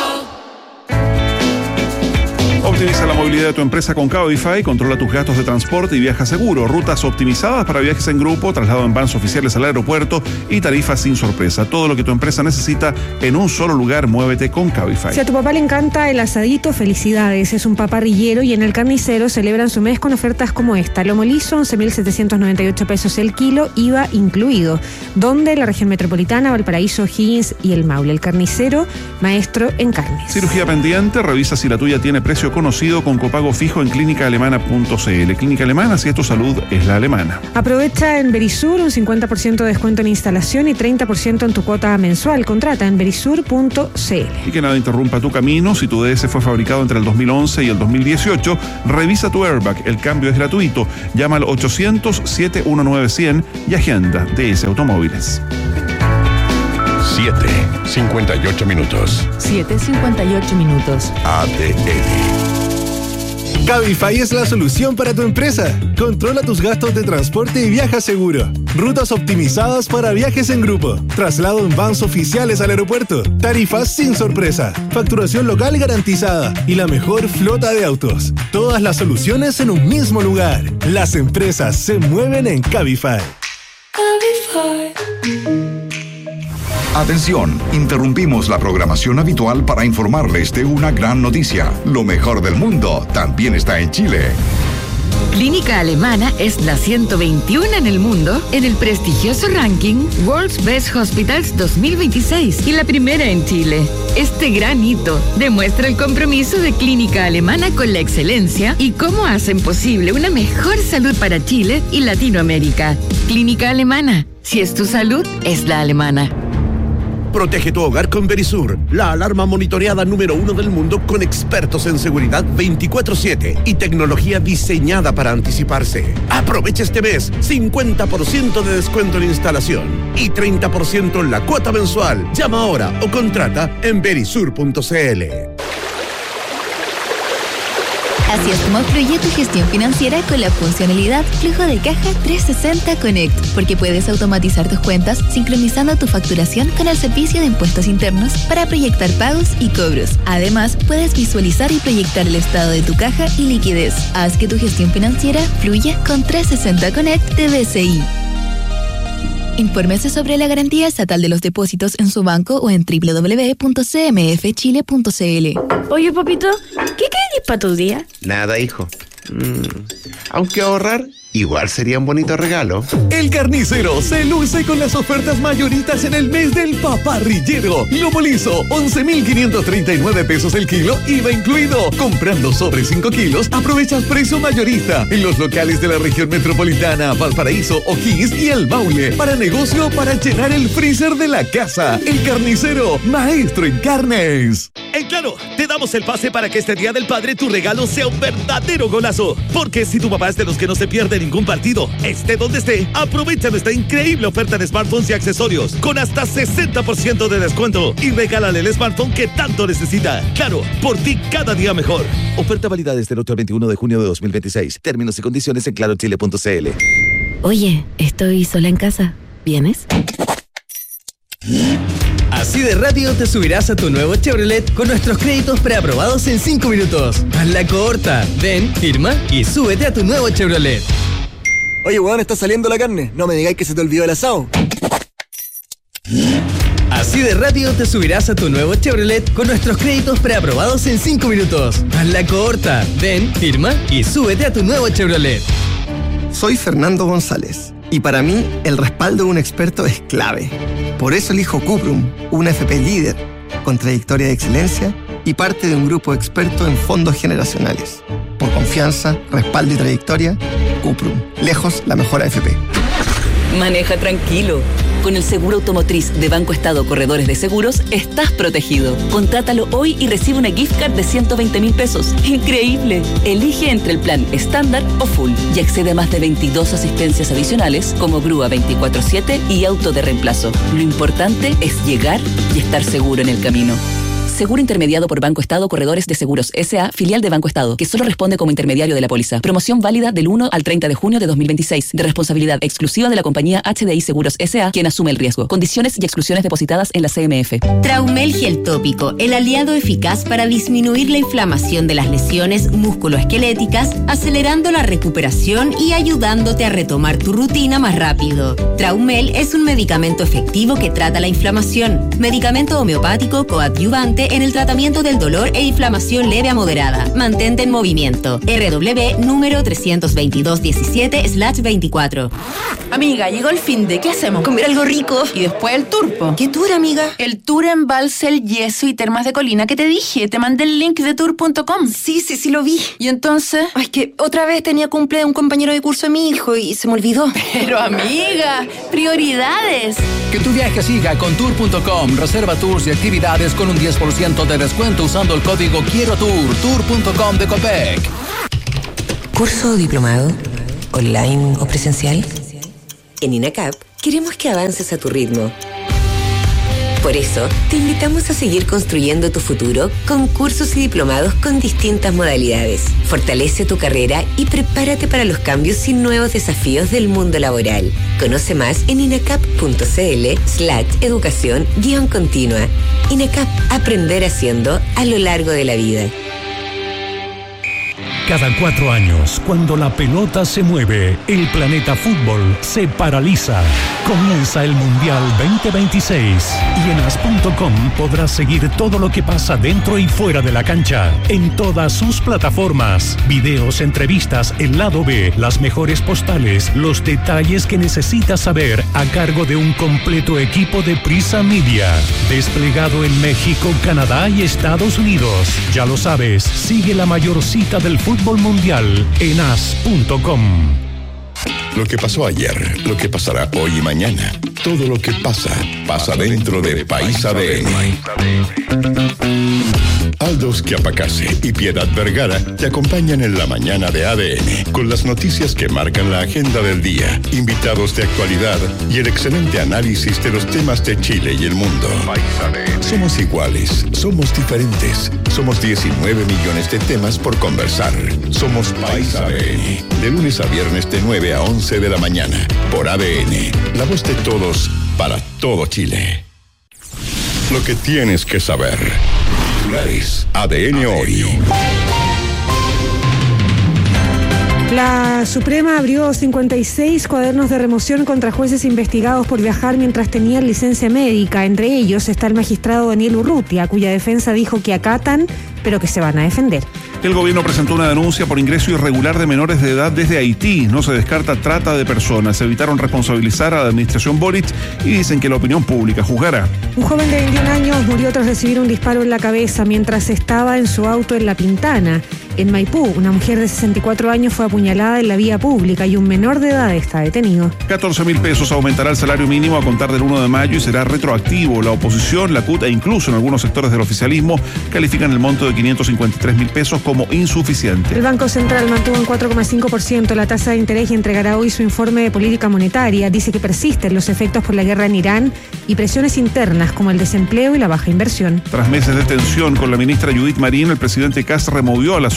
Optimiza la movilidad de tu empresa con Cabify, controla tus gastos de transporte y viaja seguro. Rutas optimizadas para viajes en grupo, traslado en vans oficiales al aeropuerto y tarifas sin sorpresa. Todo lo que tu empresa necesita en un solo lugar, muévete con Cabify. Si a tu papá le encanta el asadito, felicidades. Es un paparrillero y en el Carnicero celebran su mes con ofertas como esta. Lomo liso, once mil setecientos noventa y ocho pesos el kilo, I V A incluido. Donde la región metropolitana, Valparaíso, Higgins y el Maule. El Carnicero, maestro en carnes. Cirugía pendiente, revisa si la tuya tiene precio conocido con copago fijo en clínica alemana punto c l. Clínica Alemana, si es tu salud, es la alemana. Aprovecha en Verisur un cincuenta por ciento de descuento en instalación y treinta por ciento en tu cuota mensual. Contrata en verisur punto c l. Y que nada interrumpa tu camino. Si tu D S fue fabricado entre el dos mil once y el dos mil dieciocho, revisa tu airbag. El cambio es gratuito. Llama al ochocientos, setenta y nueve cien y agenda D S Automóviles. siete, cincuenta y ocho minutos. siete cincuenta y ocho minutos. A D N. Cabify es la solución para tu empresa. Controla tus gastos de transporte y viaja seguro. Rutas optimizadas para viajes en grupo. Traslado en vans oficiales al aeropuerto. Tarifas sin sorpresa. Facturación local garantizada. Y la mejor flota de autos. Todas las soluciones en un mismo lugar. Las empresas se mueven en Cabify. Cabify. Atención, interrumpimos la programación habitual para informarles de una gran noticia. Lo mejor del mundo también está en Chile. Clínica Alemana es la ciento veintiuno en el mundo en el prestigioso ranking World's Best Hospitals dos mil veintiséis y la primera en Chile. Este gran hito demuestra el compromiso de Clínica Alemana con la excelencia y cómo hacen posible una mejor salud para Chile y Latinoamérica. Clínica Alemana, si es tu salud, es la alemana. Protege tu hogar con Verisur, la alarma monitoreada número uno del mundo con expertos en seguridad veinticuatro siete y tecnología diseñada para anticiparse. Aprovecha este mes cincuenta por ciento de descuento en instalación y treinta por ciento en la cuota mensual. Llama ahora o contrata en verisur punto c l. Así es como fluye tu gestión financiera con la funcionalidad Flujo de Caja trescientos sesenta Connect, porque puedes automatizar tus cuentas sincronizando tu facturación con el servicio de impuestos internos para proyectar pagos y cobros. Además, puedes visualizar y proyectar el estado de tu caja y liquidez. Haz que tu gestión financiera fluya con trescientos sesenta Connect de B C I. Infórmese sobre la garantía estatal de los depósitos en su banco o en doble u doble u doble u punto c m f chile punto c l. Oye, papito, ¿qué querés para tu día? Nada, hijo. Mm, aunque ahorrar, igual sería un bonito regalo. El Carnicero se luce con las ofertas mayoritas en el mes del paparrillero. Lomo liso, once mil quinientos treinta y nueve pesos el kilo, I V A incluido. Comprando sobre cinco kilos, aprovechas precio mayorista en los locales de la región metropolitana, Valparaíso, O'Higgins y el Maule. Para negocio, para llenar el freezer de la casa. El Carnicero, maestro en carnes. En Claro, te damos el pase para que este Día del Padre tu regalo sea un verdadero golazo. Porque si tu papá es de los que no se pierde ningún partido, esté donde esté, aprovecha nuestra increíble oferta de smartphones y accesorios con hasta sesenta por ciento de descuento y regálale el smartphone que tanto necesita. Claro, por ti cada día mejor. Oferta válida desde el otro veintiuno de junio de dos mil veintiséis. Términos y condiciones en claro chile punto c l. Oye, estoy sola en casa. ¿Vienes? Así de rápido te subirás a tu nuevo Chevrolet con nuestros créditos preaprobados en cinco minutos. Hazla corta. Ven, firma y súbete a tu nuevo Chevrolet. Oye, weón, está saliendo la carne. No me digáis que se te olvidó el asado. Así de rápido te subirás a tu nuevo Chevrolet con nuestros créditos preaprobados en cinco minutos. Hazla corta. Ven, firma y súbete a tu nuevo Chevrolet. Soy Fernando González y para mí el respaldo de un experto es clave. Por eso elijo Cuprum, una F P líder, con trayectoria de excelencia y parte de un grupo experto en fondos generacionales. Por confianza, respaldo y trayectoria, Cuprum, lejos la mejor A F P. Maneja tranquilo. Con el seguro automotriz de Banco Estado Corredores de Seguros, estás protegido. Contrátalo hoy y recibe una gift card de ciento veinte mil pesos. ¡Increíble! Elige entre el plan estándar o full y accede a más de veintidós asistencias adicionales como grúa veinticuatro siete y auto de reemplazo. Lo importante es llegar y estar seguro en el camino. Seguro intermediado por Banco Estado Corredores de Seguros S A, filial de Banco Estado, que solo responde como intermediario de la póliza. Promoción válida del uno al treinta de junio de dos mil veintiséis, de responsabilidad exclusiva de la compañía H D I Seguros S A, quien asume el riesgo. Condiciones y exclusiones depositadas en la C M F. Traumel Gel Tópico, el aliado eficaz para disminuir la inflamación de las lesiones musculoesqueléticas, acelerando la recuperación y ayudándote a retomar tu rutina más rápido. Traumel es un medicamento efectivo que trata la inflamación. Medicamento homeopático coadyuvante en el tratamiento del dolor e inflamación leve a moderada. Mantente en movimiento. R W número trescientos veintidós diecisiete slash veinticuatro. Amiga, llegó el fin de. ¿Qué hacemos? Comer algo rico y después el tour, po. ¿Qué tour, amiga? El tour en Balsel, Yeso y Termas de Colina que te dije. Te mandé el link de tour punto com. Sí, sí, sí lo vi. ¿Y entonces? Ay, que otra vez tenía cumple de un compañero de curso de mi hijo y se me olvidó. Pero amiga, prioridades. Que tu viaje siga con tour punto com. Reserva tours y actividades con un diez por ciento de descuento usando el código Quiero Tour. tour punto com de Copec. ¿Curso o diplomado? ¿Online o presencial? En INACAP queremos que avances a tu ritmo. Por eso, te invitamos a seguir construyendo tu futuro con cursos y diplomados con distintas modalidades. Fortalece tu carrera y prepárate para los cambios y nuevos desafíos del mundo laboral. Conoce más en inacap.cl slash educación guión continua. INACAP, aprender haciendo a lo largo de la vida. Cada cuatro años, cuando la pelota se mueve, el planeta fútbol se paraliza. Comienza el Mundial veinte veintiséis y en as punto com podrás seguir todo lo que pasa dentro y fuera de la cancha, en todas sus plataformas. Videos, entrevistas, el lado B, las mejores postales, los detalles que necesitas saber a cargo de un completo equipo de Prisa Media. Desplegado en México, Canadá y Estados Unidos. Ya lo sabes, sigue la mayor cita del fútbol Fútbol Mundial en as punto com. Lo que pasó ayer, lo que pasará hoy y mañana. Todo lo que pasa, pasa dentro de País A D N. Aldos Quiapacase y Piedad Vergara te acompañan en la mañana de A D N con las noticias que marcan la agenda del día, invitados de actualidad y el excelente análisis de los temas de Chile y el mundo. Somos iguales, somos diferentes, somos diecinueve millones de temas por conversar. Somos País A D N, de lunes a viernes de nueve a once de la mañana, por A D N, la voz de todos, para todo Chile. Lo que tienes que saber. A D N hoy. La Suprema abrió cincuenta y seis cuadernos de remoción contra jueces investigados por viajar mientras tenían licencia médica. Entre ellos está el magistrado Daniel Urrutia, cuya defensa dijo que acatan, pero que se van a defender. El gobierno presentó una denuncia por ingreso irregular de menores de edad desde Haití. No se descarta trata de personas. Evitaron responsabilizar a la administración Boric y dicen que la opinión pública juzgará. Un joven de veintiún años murió tras recibir un disparo en la cabeza mientras estaba en su auto en La Pintana. En Maipú, una mujer de sesenta y cuatro años fue apuñalada en la vía pública y un menor de edad está detenido. catorce mil pesos aumentará el salario mínimo a contar del uno de mayo y será retroactivo. La oposición, la C U T e incluso en algunos sectores del oficialismo califican el monto de quinientos cincuenta y tres mil pesos como insuficiente. El Banco Central mantuvo en cuatro coma cinco por ciento la tasa de interés y entregará hoy su informe de política monetaria. Dice que persisten los efectos por la guerra en Irán y presiones internas como el desempleo y la baja inversión. Tras meses de tensión con la ministra Judith Marín, el presidente Kast removió a la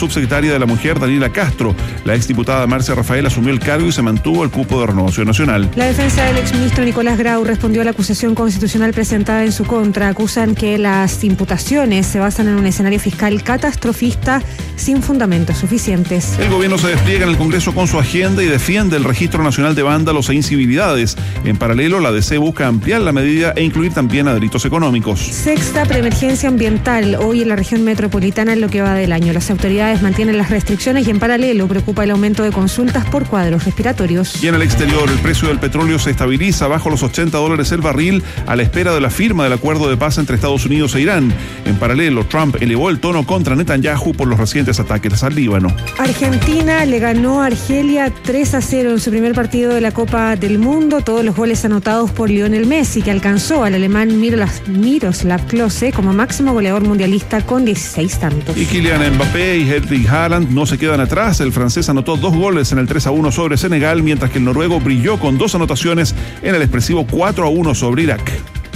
subsecretaria de la Mujer, Daniela Castro. La exdiputada Marcia Rafael asumió el cargo y se mantuvo el cupo de Renovación Nacional. La defensa del exministro Nicolás Grau respondió a la acusación constitucional presentada en su contra. Acusan que las imputaciones se basan en un escenario fiscal catastrofista sin fundamentos suficientes. El gobierno se despliega en el Congreso con su agenda y defiende el Registro Nacional de Vándalos e Incivilidades. En paralelo, la D C busca ampliar la medida e incluir también a delitos económicos. Sexta preemergencia ambiental hoy en la región metropolitana en lo que va del año. Las autoridades mantienen las restricciones y en paralelo preocupa el aumento de consultas por cuadros respiratorios. Y en el exterior, el precio del petróleo se estabiliza bajo los ochenta dólares el barril a la espera de la firma del acuerdo de paz entre Estados Unidos e Irán. En paralelo, Trump elevó el tono contra Netanyahu por los recientes ataques al Líbano. Argentina le ganó a Argelia tres a cero en su primer partido de la Copa del Mundo. Todos los goles anotados por Lionel Messi, que alcanzó al alemán Miroslav Klose como máximo goleador mundialista con dieciséis tantos. Y Kylian Mbappé y Erling Haaland no se quedan atrás. El francés anotó dos goles en el tres a uno sobre Senegal, mientras que el noruego brilló con dos anotaciones en el expresivo cuatro a uno sobre Irak.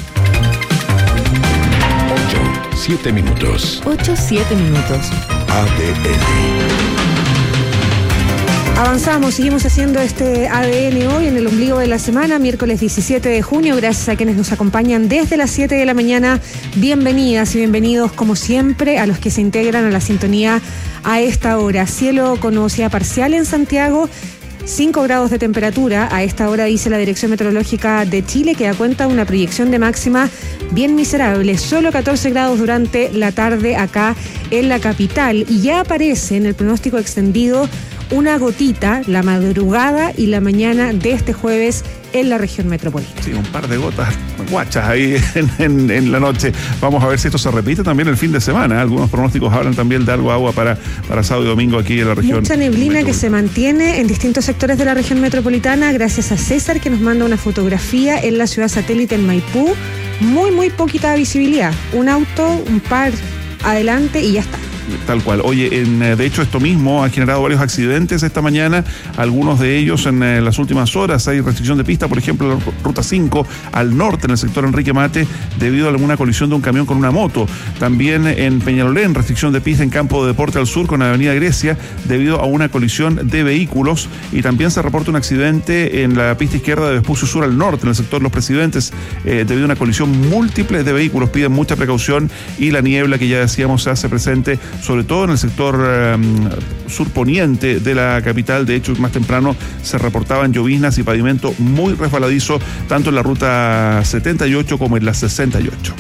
ocho, siete minutos. ocho, siete minutos. A D N. Avanzamos, seguimos haciendo este A D N hoy en el ombligo de la semana, miércoles diecisiete de junio. Gracias a quienes nos acompañan desde las siete de la mañana. Bienvenidas y bienvenidos, como siempre, a los que se integran a la sintonía a esta hora. Cielo con nubosidad parcial en Santiago. cinco grados de temperatura, a esta hora dice la Dirección Meteorológica de Chile, que da cuenta de una proyección de máxima bien miserable, solo catorce grados durante la tarde acá en la capital, y ya aparece en el pronóstico extendido una gotita la madrugada y la mañana de este jueves en la región metropolitana. Sí, un par de gotas guachas ahí en, en, en la noche. Vamos a ver si esto se repite también el fin de semana. Algunos pronósticos hablan también de algo de agua para, para sábado y domingo aquí en la región. Mucha neblina que se mantiene en distintos sectores de la región metropolitana, gracias a César, que nos manda una fotografía en la ciudad satélite en Maipú. Muy, muy poquita visibilidad. Un auto, un par adelante y ya está. Tal cual. Oye, en, de hecho esto mismo ha generado varios accidentes esta mañana, algunos de ellos en eh, las últimas horas. Hay restricción de pista, por ejemplo, en la ruta cinco al norte, en el sector Enrique Mate, debido a alguna colisión de un camión con una moto. También en Peñalolén, restricción de pista en Campo de Deporte al sur con Avenida Grecia, debido a una colisión de vehículos. Y también se reporta un accidente en la pista izquierda de Vespucio Sur al norte, en el sector Los Presidentes, eh, debido a una colisión múltiple de vehículos. Piden mucha precaución, y la niebla que ya decíamos se hace presente sobre todo en el sector um, surponiente de la capital. De hecho, más temprano se reportaban lloviznas y pavimento muy resbaladizo, tanto en la ruta setenta y ocho como en la sesenta y ocho.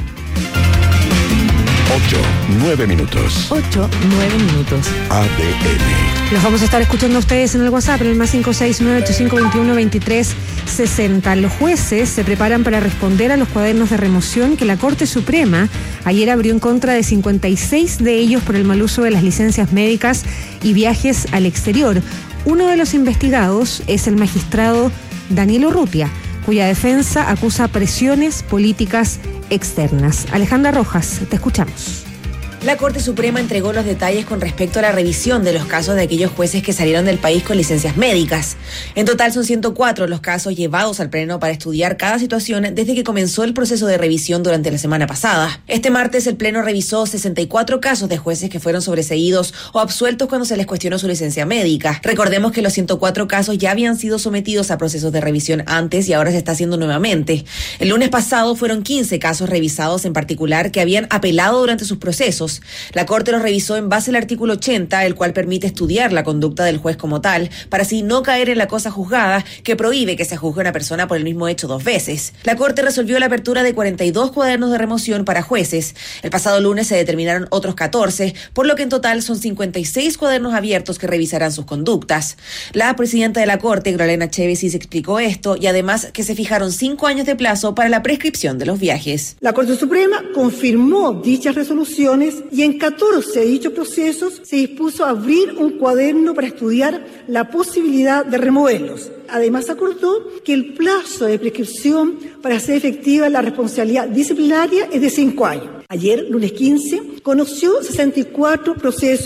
ocho, nueve minutos. ocho, nueve minutos. A D N. Los vamos a estar escuchando a ustedes en el WhatsApp, en el más cinco seis nueve ocho cinco dos uno dos tres seis cero. Los jueces se preparan para responder a los cuadernos de remoción que la Corte Suprema ayer abrió en contra de cincuenta y seis de ellos por el mal uso de las licencias médicas y viajes al exterior. Uno de los investigados es el magistrado Daniel Urrutia, cuya defensa acusa presiones políticas externas. Alejandra Rojas, te escuchamos. La Corte Suprema entregó los detalles con respecto a la revisión de los casos de aquellos jueces que salieron del país con licencias médicas. En total son ciento cuatro los casos llevados al Pleno para estudiar cada situación desde que comenzó el proceso de revisión durante la semana pasada. Este martes el Pleno revisó sesenta y cuatro casos de jueces que fueron sobreseídos o absueltos cuando se les cuestionó su licencia médica. Recordemos que los ciento cuatro casos ya habían sido sometidos a procesos de revisión antes y ahora se está haciendo nuevamente. El lunes pasado fueron quince casos revisados en particular que habían apelado durante sus procesos. La Corte los revisó en base al artículo ochenta, el cual permite estudiar la conducta del juez como tal, para así no caer en la cosa juzgada, que prohíbe que se juzgue a una persona por el mismo hecho dos veces. La Corte resolvió la apertura de cuarenta y dos cuadernos de remoción para jueces. El pasado lunes se determinaron otros catorce, por lo que en total son cincuenta y seis cuadernos abiertos que revisarán sus conductas. La presidenta de la Corte, Grolena Chevesis, explicó esto, y además que se fijaron cinco años de plazo para la prescripción de los viajes. La Corte Suprema confirmó dichas resoluciones y en catorce de dichos procesos se dispuso a abrir un cuaderno para estudiar la posibilidad de removerlos. Además, acordó que el plazo de prescripción para hacer efectiva la responsabilidad disciplinaria es de cinco años. Ayer, lunes quince, conoció sesenta y cuatro procesos,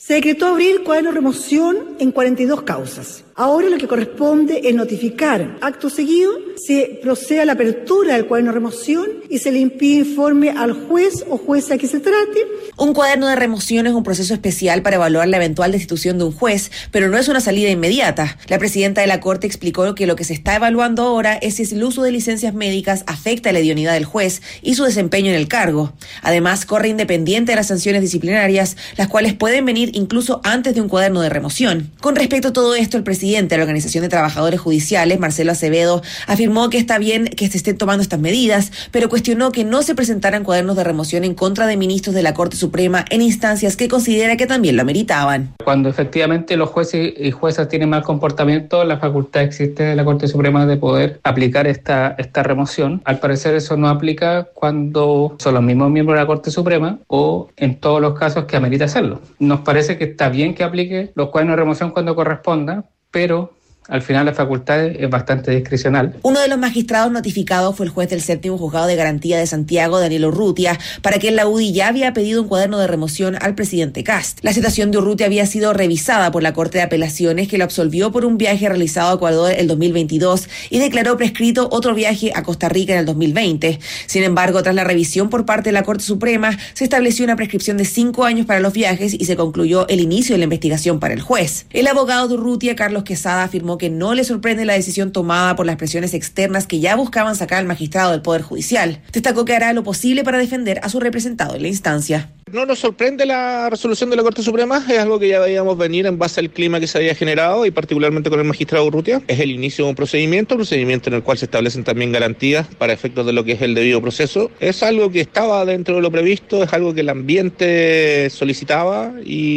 Se decretó abrir cuaderno de remoción en cuarenta y dos causas. Ahora lo que corresponde es notificar. Acto seguido, se procede a la apertura del cuaderno de remoción y se le impide informe al juez o jueza a que se trate. Un cuaderno de remoción es un proceso especial para evaluar la eventual destitución de un juez, pero no es una salida inmediata. La presidenta de la Corte explicó que lo que se está evaluando ahora es si el uso de licencias médicas afecta la idoneidad del juez y su desempeño en el cargo. Además, corre independiente de las sanciones disciplinarias, las cuales pueden venir incluso antes de un cuaderno de remoción. Con respecto a todo esto, el presidente de la Organización de Trabajadores Judiciales, Marcelo Acevedo, afirmó que está bien que se estén tomando estas medidas, pero cuestionó que no se presentaran cuadernos de remoción en contra de ministros de la Corte Suprema en instancias que considera que también lo ameritaban. Cuando efectivamente los jueces y juezas tienen mal comportamiento, la facultad existe de la Corte Suprema de poder aplicar esta, esta remoción. Al parecer eso no aplica cuando son los mismos miembros de la Corte Suprema o en todos los casos que amerita hacerlo. Nos parece que está bien que aplique los cuadernos de remoción cuando corresponda, pero al final la facultad es bastante discrecional. Uno de los magistrados notificados fue el juez del séptimo juzgado de garantía de Santiago, Daniel Urrutia, para quien la U D I ya había pedido un cuaderno de remoción al presidente Kast. La citación de Urrutia había sido revisada por la Corte de Apelaciones, que lo absolvió por un viaje realizado a Ecuador el dos mil veintidós y declaró prescrito otro viaje a Costa Rica en el dos mil veinte. Sin embargo, tras la revisión por parte de la Corte Suprema, se estableció una prescripción de cinco años para los viajes y se concluyó el inicio de la investigación para el juez. El abogado de Urrutia, Carlos Quesada, afirmó que no le sorprende la decisión tomada por las presiones externas que ya buscaban sacar al magistrado del Poder Judicial. Destacó que hará lo posible para defender a su representado en la instancia. No nos sorprende la resolución de la Corte Suprema, es algo que ya veíamos venir en base al clima que se había generado y particularmente con el magistrado Urrutia. Es el inicio de un procedimiento, un procedimiento en el cual se establecen también garantías para efectos de lo que es el debido proceso. Es algo que estaba dentro de lo previsto, es algo que el ambiente solicitaba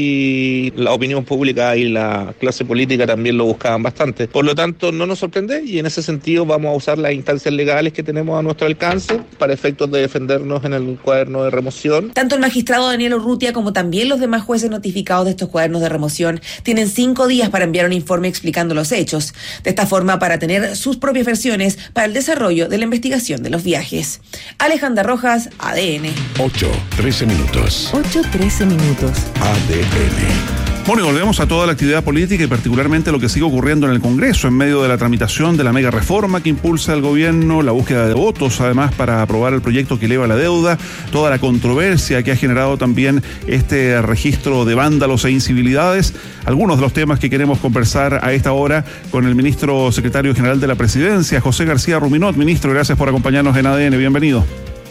y la opinión pública y la clase política también lo buscaban bastante. Por lo tanto, no nos sorprende y en ese sentido vamos a usar las instancias legales que tenemos a nuestro alcance para efectos de defendernos en el cuaderno de remoción. Tanto el magistrado Daniel Urrutia como también los demás jueces notificados de estos cuadernos de remoción tienen cinco días para enviar un informe explicando los hechos. De esta forma, para tener sus propias versiones para el desarrollo de la investigación de los viajes. Alejandra Rojas, A D N. ocho, trece minutos. ocho, trece minutos. A D N. Bueno, y volvemos a toda la actividad política y particularmente lo que sigue ocurriendo en el Congreso en medio de la tramitación de la mega reforma que impulsa el gobierno, la búsqueda de votos además para aprobar el proyecto que eleva la deuda, toda la controversia que ha generado también este registro de vándalos e incivilidades. Algunos de los temas que queremos conversar a esta hora con el ministro secretario general de la Presidencia, José García Ruminot. Ministro, gracias por acompañarnos en A D N. Bienvenido.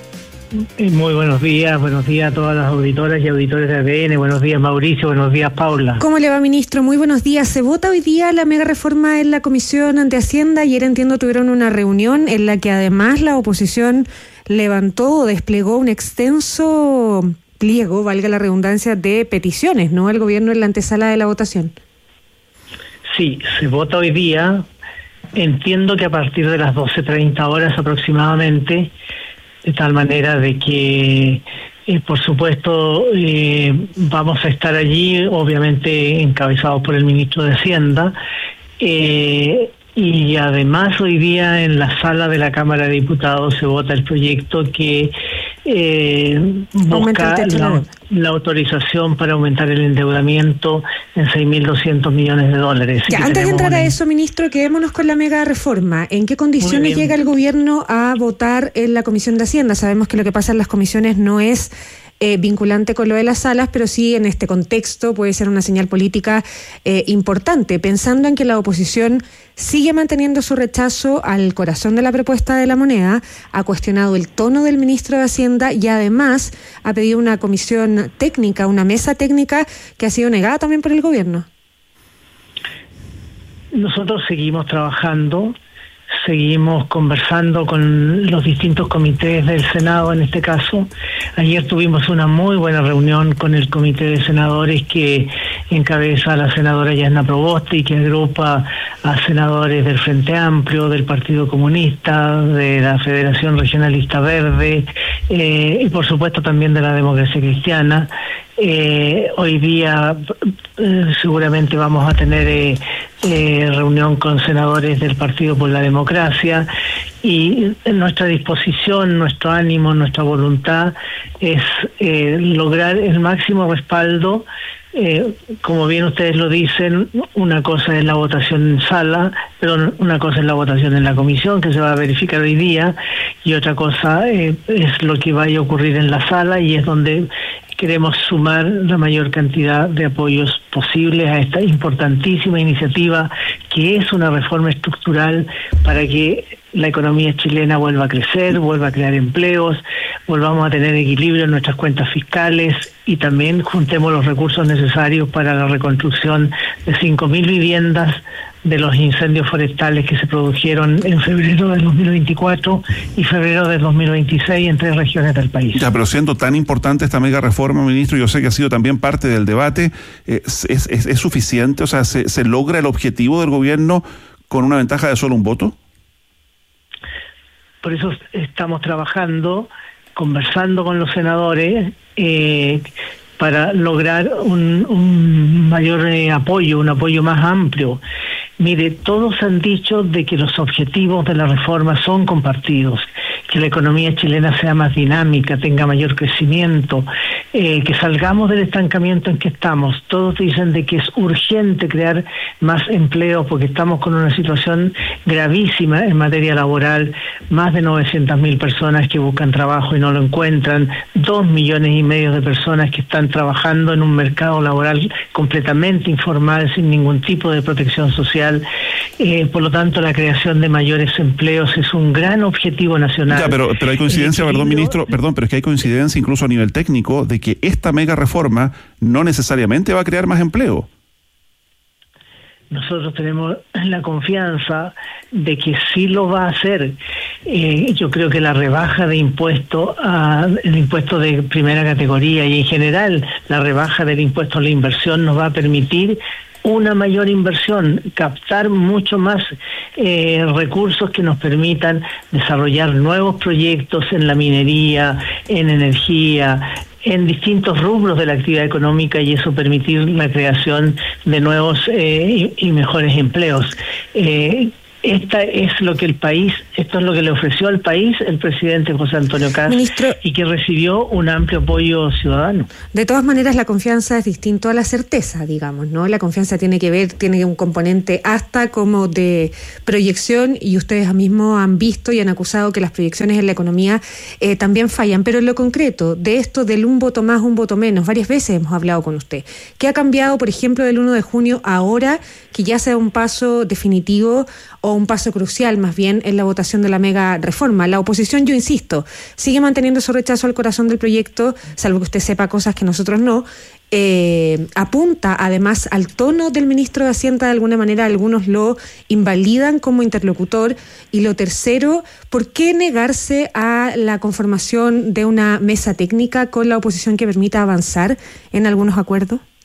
Muy buenos días, buenos días a todas las auditoras y auditores de A D N, buenos días Mauricio, buenos días Paula. ¿Cómo le va, ministro? Muy buenos días. Se vota hoy día la mega reforma en la Comisión de Hacienda. Ayer, entiendo, tuvieron una reunión en la que además la oposición levantó o desplegó un extenso pliego, valga la redundancia, de peticiones, ¿no?, al gobierno en la antesala de la votación. Sí, se vota hoy día. Entiendo que a partir de las doce treinta horas aproximadamente, de tal manera de que, eh, por supuesto, eh, vamos a estar allí, obviamente encabezados por el ministro de Hacienda, eh, y además hoy día en la sala de la Cámara de Diputados se vota el proyecto que eh, busca la, la autorización para aumentar el endeudamiento en seis mil doscientos millones de dólares. Ya, antes de entrar a eso, ministro, quedémonos con la mega reforma. ¿En qué condiciones llega el gobierno a votar en la Comisión de Hacienda? Sabemos que lo que pasa en las comisiones no es Eh, vinculante con lo de las salas, pero sí en este contexto puede ser una señal política eh, importante, pensando en que la oposición sigue manteniendo su rechazo al corazón de la propuesta de la moneda, ha cuestionado el tono del ministro de Hacienda y además ha pedido una comisión técnica, una mesa técnica que ha sido negada también por el gobierno. Nosotros seguimos trabajando, seguimos conversando con los distintos comités del Senado en este caso. Ayer tuvimos una muy buena reunión con el comité de senadores que encabeza la senadora Yasna Proboste y que agrupa a senadores del Frente Amplio, del Partido Comunista, de la Federación Regionalista Verde eh, y por supuesto también de la Democracia Cristiana. Eh, hoy día eh, seguramente vamos a tener eh, eh, reunión con senadores del Partido por la Democracia y nuestra disposición, nuestro ánimo, nuestra voluntad es eh, lograr el máximo respaldo Eh, como bien ustedes lo dicen, una cosa es la votación en sala, pero una cosa es la votación en la comisión, que se va a verificar hoy día, y otra cosa eh, es lo que vaya a ocurrir en la sala, y es donde queremos sumar la mayor cantidad de apoyos posibles a esta importantísima iniciativa, que es una reforma estructural para que la economía chilena vuelva a crecer, vuelva a crear empleos, volvamos a tener equilibrio en nuestras cuentas fiscales y también juntemos los recursos necesarios para la reconstrucción de cinco mil viviendas de los incendios forestales que se produjeron en febrero del dos mil veinticuatro y febrero del dos mil veintiséis en tres regiones del país. Ya, pero siendo tan importante esta mega reforma, ministro, yo sé que ha sido también parte del debate, ¿es, es, es suficiente? O sea, ¿se, ¿se logra el objetivo del gobierno con una ventaja de solo un voto? Por eso estamos trabajando, conversando con los senadores, eh, para lograr un, un mayor eh, apoyo, un apoyo más amplio. Mire, todos han dicho de que los objetivos de la reforma son compartidos, que la economía chilena sea más dinámica, tenga mayor crecimiento, eh, que salgamos del estancamiento en que estamos. Todos dicen de que es urgente crear más empleo porque estamos con una situación gravísima en materia laboral, más de novecientas mil personas que buscan trabajo y no lo encuentran, dos millones y medio de personas que están trabajando en un mercado laboral completamente informal, sin ningún tipo de protección social. Eh, por lo tanto, la creación de mayores empleos es un gran objetivo nacional. Ya, pero, pero hay coincidencia, perdón, ministro, perdón, pero es que hay coincidencia incluso a nivel técnico de que esta mega reforma no necesariamente va a crear más empleo. Nosotros tenemos la confianza de que sí lo va a hacer. Eh, yo creo que la rebaja de impuesto, a, el impuesto de primera categoría y en general la rebaja del impuesto a la inversión nos va a permitir una mayor inversión, captar mucho más eh, recursos que nos permitan desarrollar nuevos proyectos en la minería, en energía, en distintos rubros de la actividad económica, y eso permitir la creación de nuevos eh, y, y mejores empleos. Eh, Esta es lo que el país, esto es lo que le ofreció al país el presidente José Antonio Kast, Ministro, y que recibió un amplio apoyo ciudadano. De todas maneras, la confianza es distinto a la certeza, digamos, ¿no? La confianza tiene que ver, tiene un componente hasta como de proyección, y ustedes mismos han visto y han acusado que las proyecciones en la economía eh, también fallan. Pero en lo concreto, de esto del un voto más, un voto menos, varias veces hemos hablado con usted. ¿Qué ha cambiado, por ejemplo, del uno de junio ahora, que ya sea un paso definitivo o un paso crucial más bien en la votación de la mega reforma? La oposición, yo insisto, sigue manteniendo su rechazo al corazón del proyecto, salvo que usted sepa cosas que nosotros no. Eh, apunta además al tono del ministro de Hacienda, de alguna manera algunos lo invalidan como interlocutor. Y lo tercero, ¿por qué negarse a la conformación de una mesa técnica con la oposición que permita avanzar en algunos acuerdos?